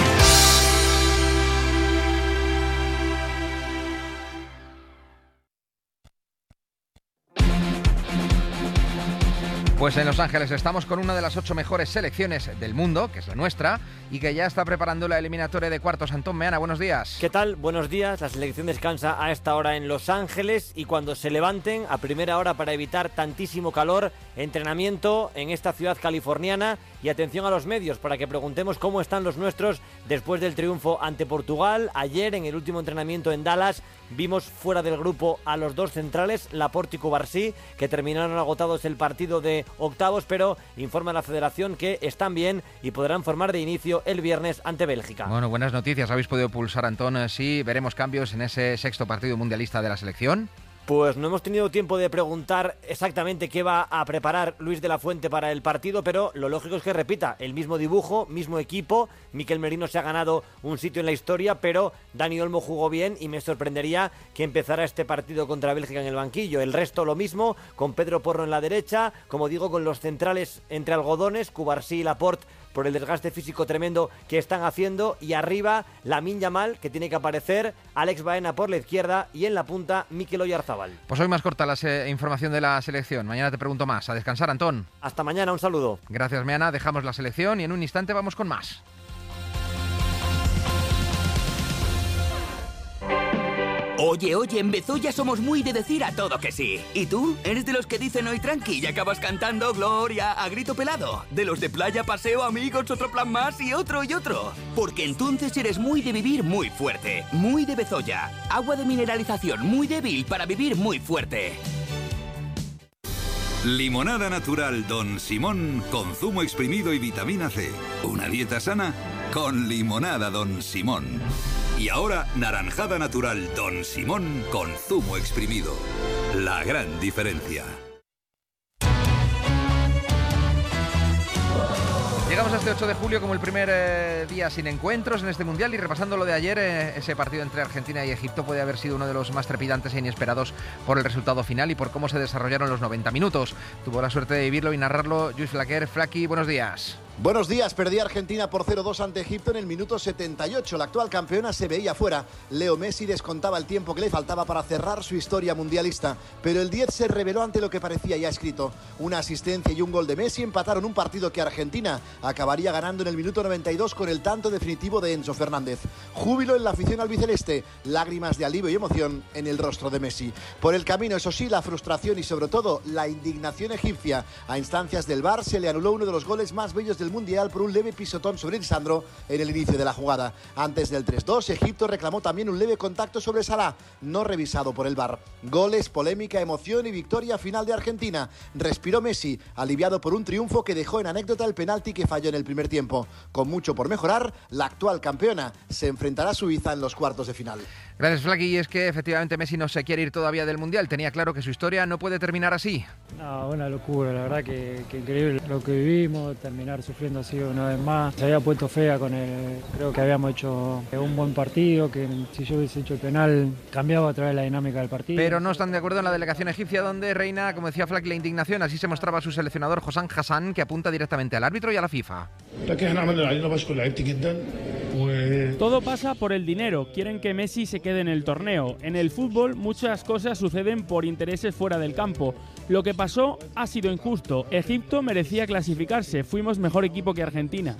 Pues en Los Ángeles estamos con una de las 8 mejores selecciones del mundo, que es la nuestra, y que ya está preparando la eliminatoria de cuartos. Antón Meana, buenos días. ¿Qué tal? Buenos días. La selección descansa a esta hora en Los Ángeles y cuando se levanten a primera hora para evitar tantísimo calor, entrenamiento en esta ciudad californiana y atención a los medios para que preguntemos cómo están los nuestros después del triunfo ante Portugal. Ayer en el último entrenamiento en Dallas vimos fuera del grupo a los dos centrales, Laporte y Cubarsí, que terminaron agotados el partido de octavos, pero informa la federación que están bien y podrán formar de inicio el viernes ante Bélgica. Bueno, buenas noticias. ¿Habéis podido pulsar, Antón? Sí, veremos cambios en ese sexto partido mundialista de la selección. Pues no hemos tenido tiempo de preguntar exactamente qué va a preparar Luis de la Fuente para el partido, pero lo lógico es que repita el mismo dibujo, mismo equipo. Mikel Merino se ha ganado un sitio en la historia, pero Dani Olmo jugó bien y me sorprendería que empezara este partido contra Bélgica en el banquillo. El resto lo mismo, con Pedro Porro en la derecha, como digo, con los centrales entre algodones, Cubarsí y Laporte por el desgaste físico tremendo que están haciendo. Y arriba, Lamine Yamal, que tiene que aparecer, Alex Baena por la izquierda y en la punta, Mikel Oyarzabal. Pues hoy más corta la información de la selección. Mañana te pregunto más. A descansar, Antón. Hasta mañana, un saludo. Gracias, Meana. Dejamos la selección y en un instante vamos con más. Oye, en Bezoya somos muy de decir a todo que sí. ¿Y tú? ¿Eres de los que dicen hoy tranqui y acabas cantando Gloria a grito pelado? ¿De los de playa, paseo, amigos, otro plan más y otro y otro? Porque entonces eres muy de vivir muy fuerte. Muy de Bezoya. Agua de mineralización muy débil para vivir muy fuerte. Limonada natural Don Simón con zumo exprimido y vitamina C. Una dieta sana con limonada Don Simón. Y ahora, naranjada natural Don Simón con zumo exprimido. La gran diferencia. Llegamos a este 8 de julio como el primer día sin encuentros en este Mundial y repasando lo de ayer, ese partido entre Argentina y Egipto puede haber sido uno de los más trepidantes e inesperados por el resultado final y por cómo se desarrollaron los 90 minutos. Tuvo la suerte de vivirlo y narrarlo Lluís Flaquer. Flaqui, buenos días. Buenos días, perdía Argentina por 0-2 ante Egipto en el minuto 78. La actual campeona se veía fuera. Leo Messi descontaba el tiempo que le faltaba para cerrar su historia mundialista. Pero el 10 se reveló ante lo que parecía ya escrito. Una asistencia y un gol de Messi empataron un partido que Argentina acabaría ganando en el minuto 92 con el tanto definitivo de Enzo Fernández. Júbilo en la afición albiceleste, lágrimas de alivio y emoción en el rostro de Messi. Por el camino, eso sí, la frustración y sobre todo la indignación egipcia. A instancias del VAR se le anuló uno de los goles más bellos del Mundial por un leve pisotón sobre Lisandro en el inicio de la jugada. Antes del 3-2, Egipto reclamó también un leve contacto sobre Salah, no revisado por el VAR. Goles, polémica, emoción y victoria final de Argentina. Respiró Messi, aliviado por un triunfo que dejó en anécdota el penalti que falló en el primer tiempo. Con mucho por mejorar, la actual campeona se enfrentará a Suiza en los cuartos de final. Gracias, Flaqui. Y es que efectivamente Messi no se quiere ir todavía del Mundial. Tenía claro que su historia no puede terminar así. No, una locura, la verdad que increíble lo que vivimos, terminar sufriendo así una vez más. Se había puesto fea con creo que habíamos hecho un buen partido, que si yo hubiese hecho el penal cambiaba otra vez la dinámica del partido. Pero no están de acuerdo en la delegación egipcia, donde reina, como decía Flaqui, la indignación. Así se mostraba su seleccionador Hossam Hassan, que apunta directamente al árbitro y a la FIFA. Todo pasa por el dinero. Quieren que Messi se quede en el torneo. En el fútbol muchas cosas suceden por intereses fuera del campo. Lo que pasó ha sido injusto. Egipto merecía clasificarse. Fuimos mejor equipo que Argentina.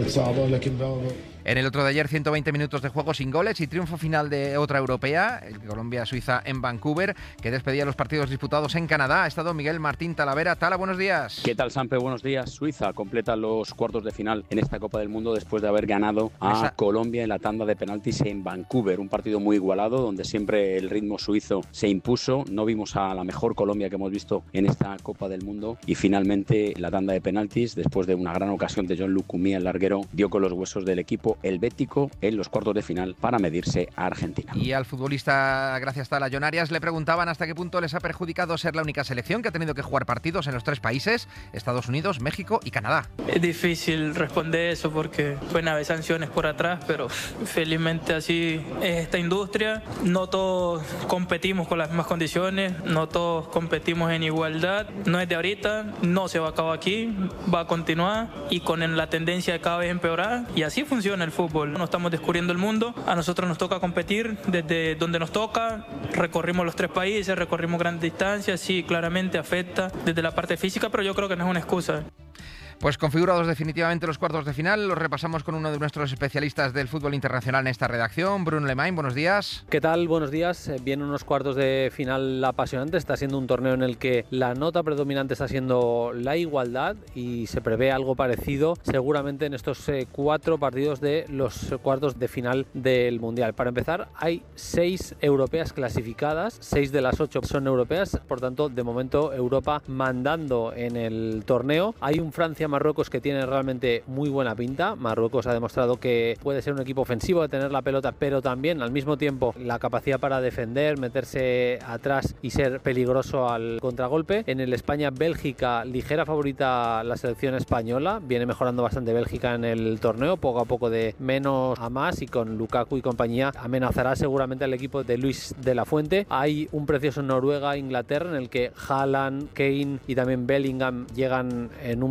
En el otro de ayer, 120 minutos de juego sin goles y triunfo final de otra europea, el Colombia-Suiza en Vancouver, que despedía los partidos disputados en Canadá. Ha estado Miguel Martín Talavera. Tala, buenos días. ¿Qué tal, Sampe? Buenos días. Suiza completa los cuartos de final en esta Copa del Mundo después de haber ganado a Colombia en la tanda de penaltis en Vancouver. Un partido muy igualado, donde siempre el ritmo suizo se impuso. No vimos a la mejor Colombia que hemos visto en esta Copa del Mundo. Y finalmente, la tanda de penaltis, después de una gran ocasión de John-Luc Coumí, el larguero, dio con los huesos del equipo helvético en los cuartos de final para medirse a Argentina. Y al futbolista, gracias Tala, Jon Arias, le preguntaban hasta qué punto les ha perjudicado ser la única selección que ha tenido que jugar partidos en los tres países, Estados Unidos, México y Canadá. Es difícil responder eso porque pueden haber sanciones por atrás, pero felizmente así es esta industria. No todos competimos con las mismas condiciones, no todos competimos en igualdad. No es de ahorita, no se va a acabar aquí, va a continuar y con la tendencia de cada vez empeorar. Y así funciona el fútbol. No estamos descubriendo el mundo, a nosotros nos toca competir desde donde nos toca. Recorrimos los tres países, recorrimos grandes distancias, sí, claramente afecta desde la parte física, pero yo creo que no es una excusa. Pues configurados definitivamente los cuartos de final, los repasamos con uno de nuestros especialistas del fútbol internacional en esta redacción, Bruno Lemain, buenos días. ¿Qué tal? Buenos días. Vienen unos cuartos de final apasionantes, está siendo un torneo en el que la nota predominante está siendo la igualdad y se prevé algo parecido seguramente en estos 4 partidos de los cuartos de final del Mundial. Para empezar, hay 6 europeas clasificadas, 6 de las 8 son europeas, por tanto, de momento Europa mandando en el torneo. Hay un Francia-Marruecos que tiene realmente muy buena pinta. Marruecos ha demostrado que puede ser un equipo ofensivo de tener la pelota, pero también al mismo tiempo la capacidad para defender, meterse atrás y ser peligroso al contragolpe. En el España-Bélgica, ligera favorita la selección española, viene mejorando bastante Bélgica en el torneo, poco a poco de menos a más, y con Lukaku y compañía amenazará seguramente al equipo de Luis de la Fuente. Hay un precioso Noruega-Inglaterra en el que Haaland, Kane y también Bellingham llegan en un momento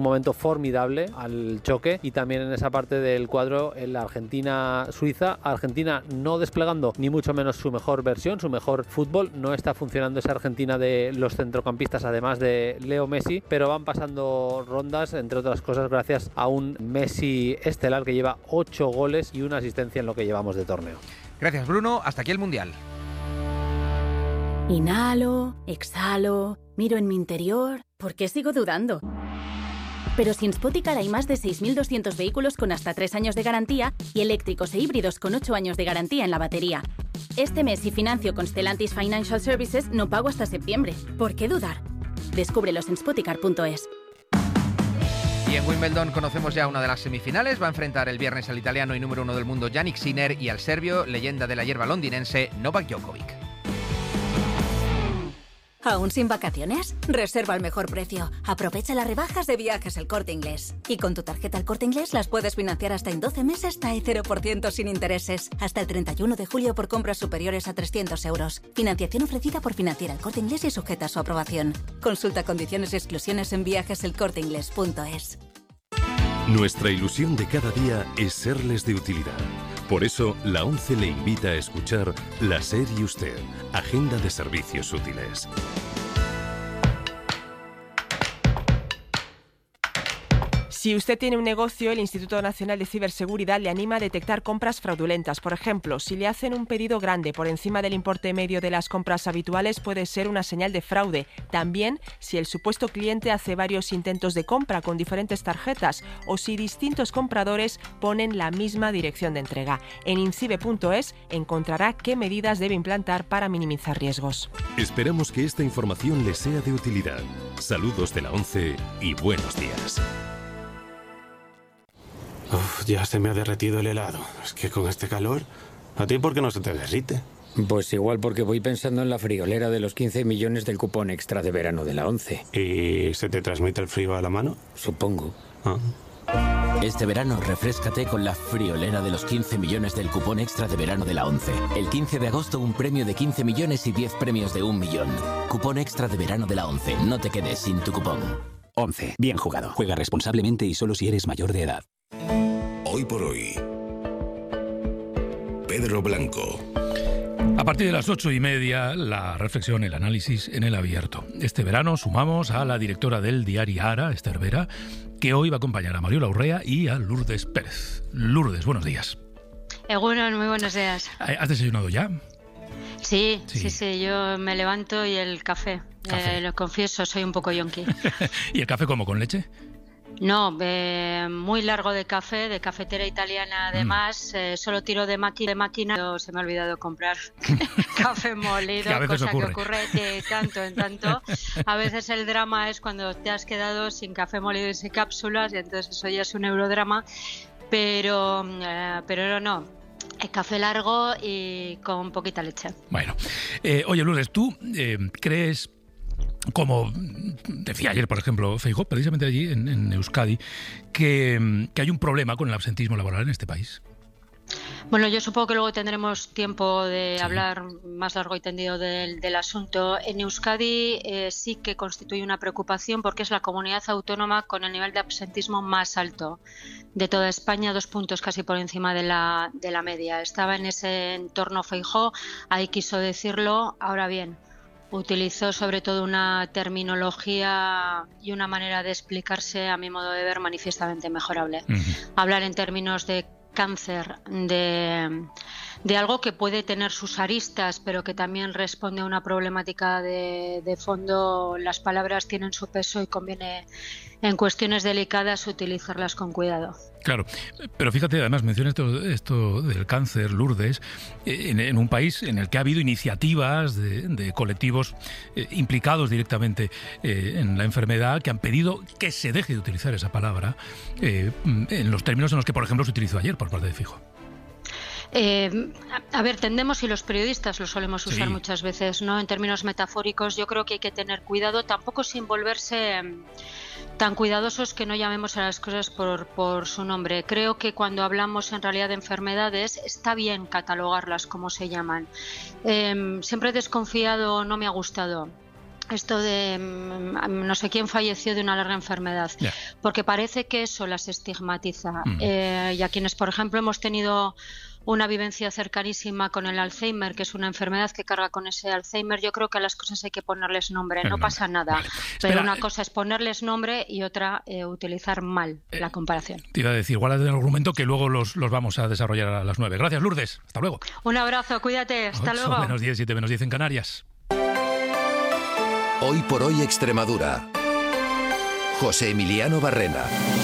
formidable al choque, y también en esa parte del cuadro la Argentina-Suiza. Argentina no desplegando ni mucho menos su mejor versión, su mejor fútbol. No está funcionando esa Argentina de los centrocampistas, además de Leo Messi, pero van pasando rondas, entre otras cosas gracias a un Messi estelar que lleva 8 goles y una asistencia en lo que llevamos de torneo. Gracias, Bruno. Hasta aquí el Mundial. Inhalo, exhalo, miro en mi interior. ¿Por qué sigo dudando? Pero si en Spoticar hay más de 6.200 vehículos con hasta 3 años de garantía y eléctricos e híbridos con 8 años de garantía en la batería. Este mes, si financio con Stellantis Financial Services, no pago hasta septiembre. ¿Por qué dudar? Descúbrelos en spoticar.es. Y en Wimbledon conocemos ya una de las semifinales. Va a enfrentar el viernes al italiano y número 1 del mundo Jannik Sinner y al serbio, leyenda de la hierba londinense, Novak Djokovic. ¿Aún sin vacaciones? Reserva al mejor precio. Aprovecha las rebajas de Viajes El Corte Inglés. Y con tu tarjeta El Corte Inglés las puedes financiar hasta en 12 meses TAE 0% sin intereses. Hasta el 31 de julio por compras superiores a 300 euros. Financiación ofrecida por Financiera El Corte Inglés y sujeta a su aprobación. Consulta condiciones y exclusiones en viajeselcorteingles.es. Nuestra ilusión de cada día es serles de utilidad. Por eso, la ONCE le invita a escuchar La SER y Usted, Agenda de Servicios Útiles. Si usted tiene un negocio, el Instituto Nacional de Ciberseguridad le anima a detectar compras fraudulentas. Por ejemplo, si le hacen un pedido grande por encima del importe medio de las compras habituales, puede ser una señal de fraude. También, si el supuesto cliente hace varios intentos de compra con diferentes tarjetas o si distintos compradores ponen la misma dirección de entrega. En incibe.es encontrará qué medidas debe implantar para minimizar riesgos. Esperamos que esta información le sea de utilidad. Saludos de la ONCE y buenos días. Uf, ya se me ha derretido el helado. Es que con este calor, ¿a ti por qué no se te derrite? Pues igual porque voy pensando en la friolera de los 15 millones del cupón extra de verano de la ONCE. ¿Y se te transmite el frío a la mano? Supongo. Este verano refréscate con la friolera de los 15 millones del cupón extra de verano de la ONCE. El 15 de agosto un premio de 15 millones y 10 premios de 1 millón. Cupón extra de verano de la ONCE. No te quedes sin tu cupón. ONCE. Bien jugado. Juega responsablemente y solo si eres mayor de edad. Hoy por hoy, Pedro Blanco. A partir de las 8:30, la reflexión, el análisis en el abierto. Este verano sumamos a la directora del diario Ara, Esther Vera, que hoy va a acompañar a Mariola Urrea y a Lourdes Pérez. Lourdes, buenos días. Egunon, muy buenos días. ¿Has desayunado ya? Sí, yo me levanto y el café. Lo confieso, soy un poco yonki. ¿Y el café cómo, con leche? No, muy largo de café, de cafetera italiana además. Solo tiro de máquina. Se me ha olvidado comprar café molido, cosa que ocurre de tanto en tanto. A veces el drama es cuando te has quedado sin café molido y sin cápsulas, y entonces eso ya es un eurodrama. Pero no. El café largo y con poquita leche. Bueno, oye Lourdes, ¿tú crees, como decía ayer, por ejemplo, Feijóo, precisamente allí en Euskadi, que hay un problema con el absentismo laboral en este país? Bueno, yo supongo que luego tendremos tiempo de hablar más largo y tendido del asunto. En Euskadi sí que constituye una preocupación porque es la comunidad autónoma con el nivel de absentismo más alto de toda España, 2 puntos casi por encima de la media. Estaba en ese entorno Feijóo, ahí quiso decirlo. Ahora bien, utilizó sobre todo una terminología y una manera de explicarse, a mi modo de ver, manifiestamente mejorable. Hablar en términos de cáncer, de algo que puede tener sus aristas, pero que también responde a una problemática de fondo. Las palabras tienen su peso y conviene, en cuestiones delicadas, utilizarlas con cuidado. Claro, pero fíjate, además menciona esto del cáncer, Lourdes, en un país en el que ha habido iniciativas de colectivos implicados directamente en la enfermedad, que han pedido que se deje de utilizar esa palabra en los términos en los que, por ejemplo, se utilizó ayer por parte de Feijóo. A ver, tendemos, y los periodistas lo solemos usar muchas veces, ¿no? En términos metafóricos, yo creo que hay que tener cuidado, tampoco sin volverse tan cuidadosos que no llamemos a las cosas por su nombre. Creo que cuando hablamos en realidad de enfermedades está bien catalogarlas como se llaman. Siempre he desconfiado, no me ha gustado esto de no sé quién falleció de una larga enfermedad, porque parece que eso las estigmatiza. Y a quienes, por ejemplo, hemos tenido una vivencia cercanísima con el Alzheimer, que es una enfermedad que carga con ese Alzheimer, yo creo que a las cosas hay que ponerles nombre, no pasa nada. Vale. Pero una cosa es ponerles nombre y otra utilizar mal la comparación. Te iba a decir, guarda el argumento que luego los vamos a desarrollar a las 9. Gracias, Lourdes. Hasta luego. Un abrazo, cuídate. Hasta 8 luego. menos 10, 7 menos 10 en Canarias. Hoy por hoy Extremadura. José Emiliano Barrena.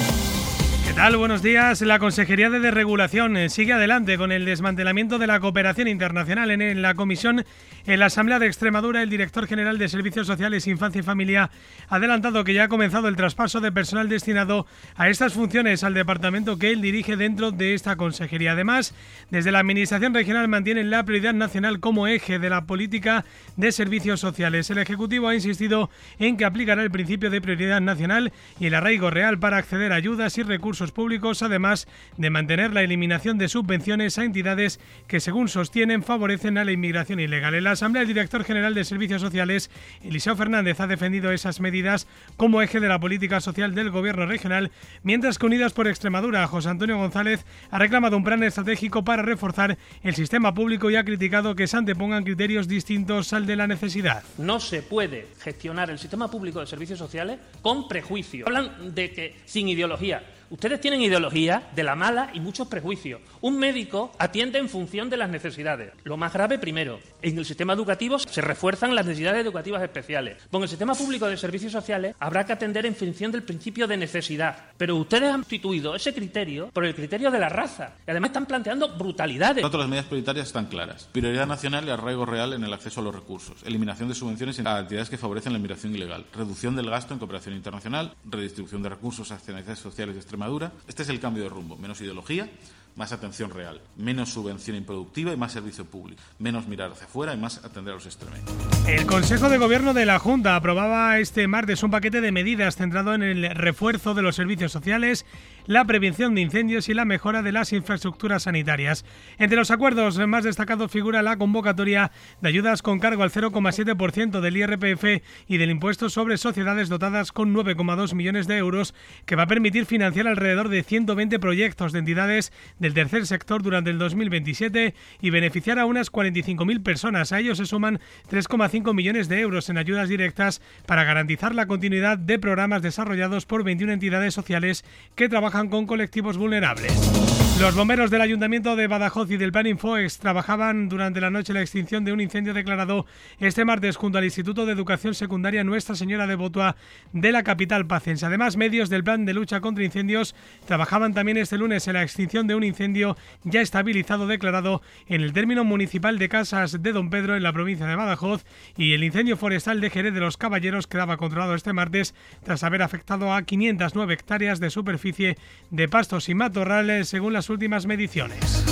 ¿Qué tal? Buenos días. La Consejería de Desregulación sigue adelante con el desmantelamiento de la cooperación internacional. En la comisión, en la Asamblea de Extremadura, el director general de Servicios Sociales, Infancia y Familia ha adelantado que ya ha comenzado el traspaso de personal destinado a estas funciones al departamento que él dirige dentro de esta consejería. Además, desde la Administración regional mantienen la prioridad nacional como eje de la política de servicios sociales. El Ejecutivo ha insistido en que aplicará el principio de prioridad nacional y el arraigo real para acceder a ayudas y recursos públicos, además de mantener la eliminación de subvenciones a entidades que, según sostienen, favorecen a la inmigración ilegal. En la Asamblea, el director general de Servicios Sociales, Eliseo Fernández, ha defendido esas medidas como eje de la política social del Gobierno regional, mientras que Unidas por Extremadura, José Antonio González, ha reclamado un plan estratégico para reforzar el sistema público y ha criticado que se antepongan criterios distintos al de la necesidad. No se puede gestionar el sistema público de servicios sociales con prejuicios. Hablan de que sin ideología. Ustedes tienen ideología de la mala y muchos prejuicios. Un médico atiende en función de las necesidades. Lo más grave, primero, en el sistema educativo se refuerzan las necesidades educativas especiales. Con el sistema público de servicios sociales habrá que atender en función del principio de necesidad. Pero ustedes han sustituido ese criterio por el criterio de la raza. Y además están planteando brutalidades. Las medidas prioritarias están claras. Prioridad nacional y arraigo real en el acceso a los recursos. Eliminación de subvenciones a actividades que favorecen la inmigración ilegal. Reducción del gasto en cooperación internacional. Redistribución de recursos hacia necesidades sociales de Extremadura. Este es el cambio de rumbo. Menos ideología, más atención real. Menos subvención improductiva y más servicio público. Menos mirar hacia afuera y más atender a los extremeños. El Consejo de Gobierno de la Junta aprobaba este martes un paquete de medidas centrado en el refuerzo de los servicios sociales, la prevención de incendios y la mejora de las infraestructuras sanitarias. Entre los acuerdos más destacados figura la convocatoria de ayudas con cargo al 0,7% del IRPF y del impuesto sobre sociedades dotadas con 9,2 millones de euros, que va a permitir financiar alrededor de 120 proyectos de entidades del tercer sector durante el 2027 y beneficiar a unas 45.000 personas. A ellos se suman 3,5 millones de euros en ayudas directas para garantizar la continuidad de programas desarrollados por 21 entidades sociales que trabajan con colectivos vulnerables. Los bomberos del Ayuntamiento de Badajoz y del Plan Infoex trabajaban durante la noche la extinción de un incendio declarado este martes junto al Instituto de Educación Secundaria Nuestra Señora de Botua de la capital pacense. Además, medios del Plan de Lucha contra Incendios trabajaban también este lunes en la extinción de un incendio ya estabilizado declarado en el término municipal de Casas de Don Pedro en la provincia de Badajoz, y el incendio forestal de Jerez de los Caballeros quedaba controlado este martes tras haber afectado a 509 hectáreas de superficie de pastos y matorrales según las últimas mediciones.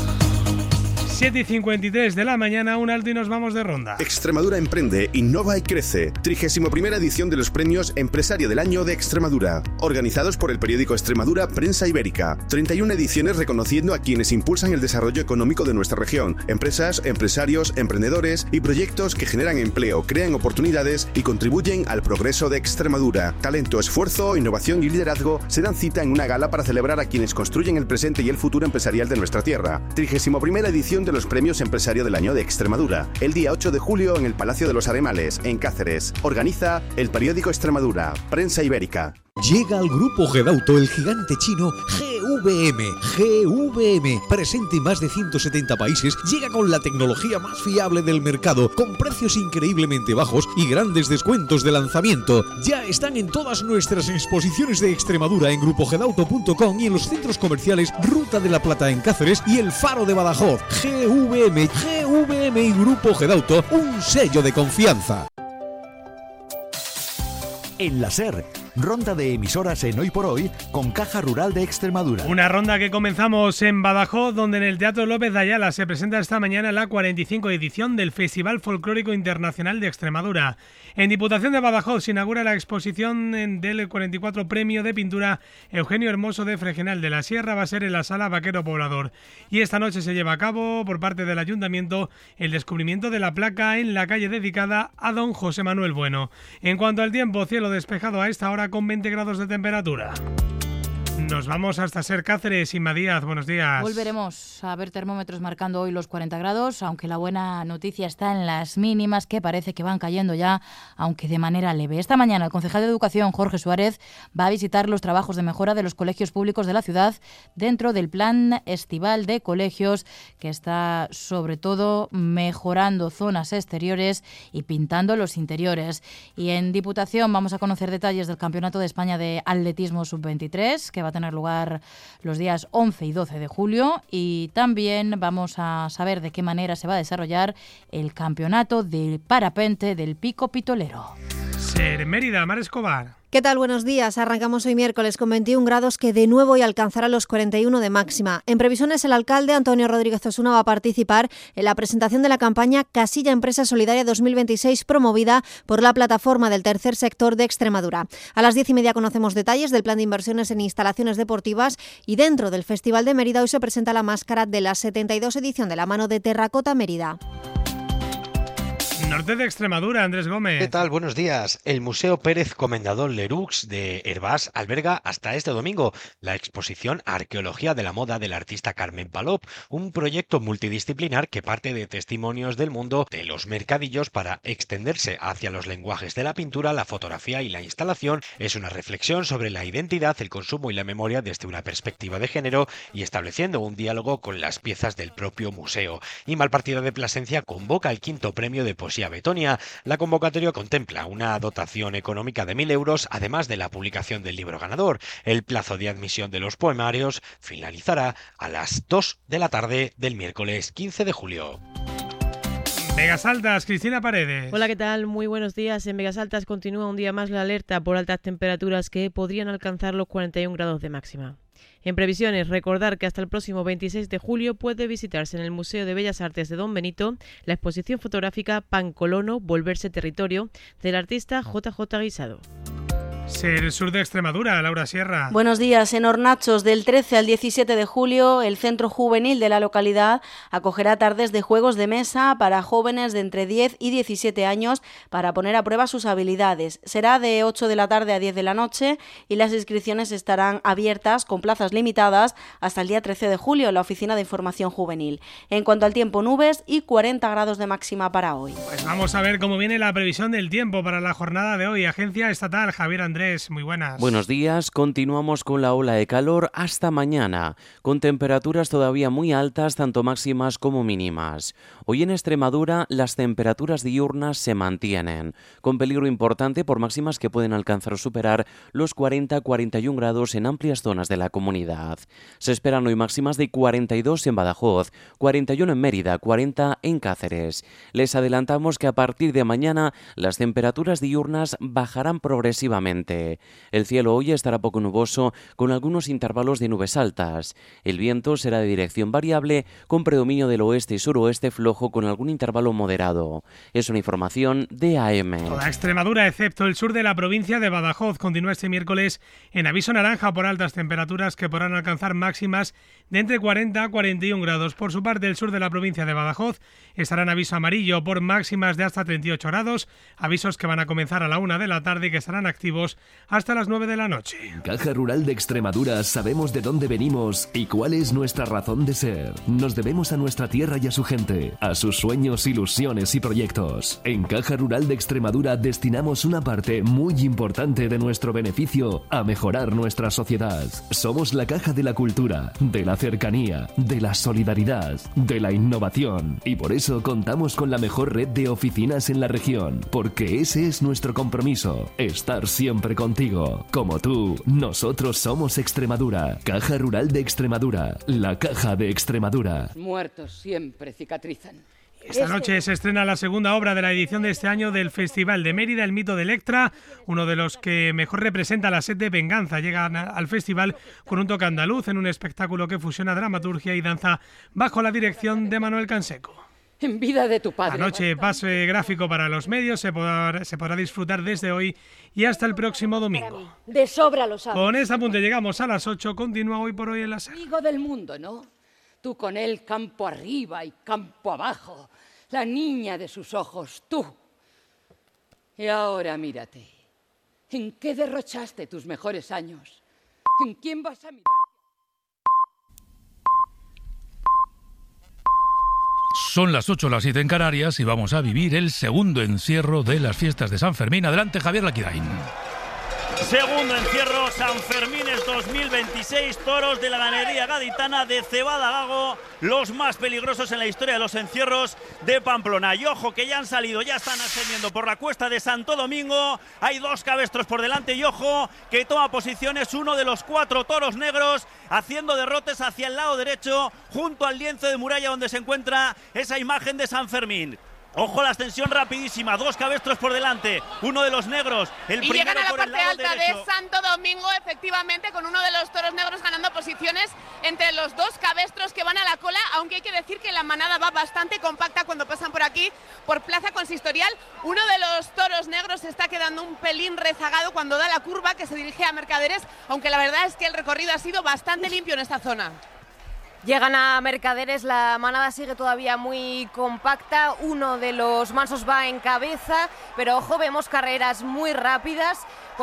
7:53 de la mañana, un alto y nos vamos de ronda. Extremadura emprende, innova y crece. 31ª edición de los premios Empresario del Año de Extremadura, organizados por el periódico Extremadura Prensa Ibérica. 31 ediciones reconociendo a quienes impulsan el desarrollo económico de nuestra región. Empresas, empresarios, emprendedores y proyectos que generan empleo, crean oportunidades y contribuyen al progreso de Extremadura. Talento, esfuerzo, innovación y liderazgo se dan cita en una gala para celebrar a quienes construyen el presente y el futuro empresarial de nuestra tierra. 31ª edición de los premios Empresario del Año de Extremadura, el día 8 de julio en el Palacio de los Aremales, en Cáceres. Organiza el periódico Extremadura, Prensa Ibérica. Llega al Grupo Gedauto el gigante chino GVM, presente en más de 170 países, llega con la tecnología más fiable del mercado, con precios increíblemente bajos y grandes descuentos de lanzamiento. Ya están en todas nuestras exposiciones de Extremadura en grupogedauto.com y en los centros comerciales Ruta de la Plata en Cáceres y El Faro de Badajoz. GVM y Grupo Gedauto, un sello de confianza. En la SER Ronda de emisoras en Hoy por Hoy con Caja Rural de Extremadura. Una ronda que comenzamos en Badajoz, donde en el Teatro López de Ayala se presenta esta mañana la 45 edición del Festival Folclórico Internacional de Extremadura. En Diputación de Badajoz se inaugura la exposición del 44 Premio de Pintura Eugenio Hermoso de Fregenal de la Sierra. Va a ser en la Sala Vaquero Poblador. Y esta noche se lleva a cabo por parte del Ayuntamiento el descubrimiento de la placa en la calle dedicada a don José Manuel Bueno. En cuanto al tiempo, cielo despejado a esta hora con 20 grados de temperatura. Nos vamos hasta Ser Cáceres. Inma Díaz, buenos días. Volveremos a ver termómetros marcando hoy los 40 grados, aunque la buena noticia está en las mínimas, que parece que van cayendo ya, aunque de manera leve. Esta mañana el concejal de Educación, Jorge Suárez, va a visitar los trabajos de mejora de los colegios públicos de la ciudad dentro del plan estival de colegios, que está sobre todo mejorando zonas exteriores y pintando los interiores. Y en Diputación vamos a conocer detalles del Campeonato de España de Atletismo Sub-23, que va a tener lugar los días 11 y 12 de julio, y también vamos a saber de qué manera se va a desarrollar el campeonato de parapente del Pico Pitolero. Ser Mérida, Mar Escobar. ¿Qué tal? Buenos días. Arrancamos hoy miércoles con 21 grados que de nuevo hoy alcanzará los 41 de máxima. En previsiones, el alcalde Antonio Rodríguez Osuna va a participar en la presentación de la campaña Casilla Empresa Solidaria 2026 promovida por la Plataforma del Tercer Sector de Extremadura. A las 10:30 conocemos detalles del plan de inversiones en instalaciones deportivas y dentro del Festival de Mérida hoy se presenta la máscara de la 72 edición de la mano de Terracota Mérida. Norte de Extremadura, Andrés Gómez. ¿Qué tal? Buenos días. El Museo Pérez Comendador Lerux de Hervás alberga hasta este domingo la exposición Arqueología de la Moda del artista Carmen Palop, un proyecto multidisciplinar que parte de testimonios del mundo de los mercadillos para extenderse hacia los lenguajes de la pintura, la fotografía y la instalación. Es una reflexión sobre la identidad, el consumo y la memoria desde una perspectiva de género y estableciendo un diálogo con las piezas del propio museo. Y Malpartida de Plasencia convoca el 5º premio de poesía Betonia. La convocatoria contempla una dotación económica de 1.000 euros, además de la publicación del libro ganador. El plazo de admisión de los poemarios finalizará a las 2 de la tarde del miércoles 15 de julio. Vegas Altas, Cristina Paredes. Hola, ¿qué tal? Muy buenos días. En Vegas Altas continúa un día más la alerta por altas temperaturas que podrían alcanzar los 41 grados de máxima. En previsiones, recordar que hasta el próximo 26 de julio puede visitarse en el Museo de Bellas Artes de Don Benito la exposición fotográfica Pancolono, Volverse Territorio, del artista JJ Guisado. Ser Sur de Extremadura, Laura Sierra. Buenos días. En Hornachos, del 13 al 17 de julio, el centro juvenil de la localidad acogerá tardes de juegos de mesa para jóvenes de entre 10 y 17 años para poner a prueba sus habilidades. Será de 8 de la tarde a 10 de la noche y las inscripciones estarán abiertas con plazas limitadas hasta el día 13 de julio en la Oficina de Información Juvenil. En cuanto al tiempo, nubes y 40 grados de máxima para hoy. Pues vamos a ver cómo viene la previsión del tiempo para la jornada de hoy. Agencia Estatal, Javier Andrés. Muy buenas. Buenos días, continuamos con la ola de calor hasta mañana, con temperaturas todavía muy altas, tanto máximas como mínimas. Hoy en Extremadura las temperaturas diurnas se mantienen, con peligro importante por máximas que pueden alcanzar o superar los 40-41 grados en amplias zonas de la comunidad. Se esperan hoy máximas de 42 en Badajoz, 41 en Mérida, 40 en Cáceres. Les adelantamos que a partir de mañana las temperaturas diurnas bajarán progresivamente. El cielo hoy estará poco nuboso, con algunos intervalos de nubes altas. El viento será de dirección variable, con predominio del oeste y suroeste flojo, con algún intervalo moderado. Es una información de AM. Toda Extremadura, excepto el sur de la provincia de Badajoz, continúa este miércoles en aviso naranja por altas temperaturas que podrán alcanzar máximas de entre 40 a 41 grados. Por su parte, el sur de la provincia de Badajoz estará en aviso amarillo por máximas de hasta 38 grados, avisos que van a comenzar a la 1 de la tarde y que estarán activos hasta las 9 de la noche. En Caja Rural de Extremadura sabemos de dónde venimos y cuál es nuestra razón de ser. Nos debemos a nuestra tierra y a su gente, a sus sueños, ilusiones y proyectos. En Caja Rural de Extremadura destinamos una parte muy importante de nuestro beneficio a mejorar nuestra sociedad. Somos la caja de la cultura, de la cercanía, de la solidaridad, de la innovación, y por eso contamos con la mejor red de oficinas en la región, porque ese es nuestro compromiso, estar siempre contigo. Como tú, nosotros somos Extremadura. Caja Rural de Extremadura, la caja de Extremadura. Muertos siempre cicatrizan. Esta noche se estrena la segunda obra de la edición de este año del Festival de Mérida, El mito de Electra, uno de los que mejor representa la sed de venganza. Llegan al festival con un toque andaluz en un espectáculo que fusiona dramaturgia y danza bajo la dirección de Manuel Canseco. En vida de tu padre. Anoche pase gráfico para los medios, se podrá disfrutar desde hoy y hasta el próximo domingo. De sobra lo sabes. Con este apunte llegamos a las 8, continúa Hoy por Hoy en la SER. Amigo del mundo, ¿no? Tú con él campo arriba y campo abajo. La niña de sus ojos, tú. Y ahora mírate. ¿En qué derrochaste tus mejores años? ¿En quién vas a mirar? Son las 8, las 7 en Canarias y vamos a vivir el segundo encierro de las fiestas de San Fermín. Adelante, Javier Laquidain. Segundo encierro, San Fermines 2026, toros de la ganadería gaditana de Cebada Gago, los más peligrosos en la historia de los encierros de Pamplona. Y ojo que ya han salido, ya están ascendiendo por la cuesta de Santo Domingo, hay 2 cabestros por delante y ojo que toma posiciones uno de los 4 toros negros, haciendo derrotes hacia el lado derecho, junto al lienzo de muralla donde se encuentra esa imagen de San Fermín. Ojo la ascensión rapidísima, 2 cabestros por delante, uno de los negros, el y primero llegan a la por el parte lado alta derecho. de Santo Domingo, efectivamente, con uno de los toros negros ganando posiciones entre los 2 cabestros que van a la cola, aunque hay que decir que la manada va bastante compacta cuando pasan por aquí, por Plaza Consistorial. Uno de los toros negros se está quedando un pelín rezagado cuando da la curva que se dirige a Mercaderes, aunque la verdad es que el recorrido ha sido bastante limpio en esta zona. Llegan a Mercaderes, la manada sigue todavía muy compacta, uno de los mansos va en cabeza, pero ojo, vemos carreras muy rápidas.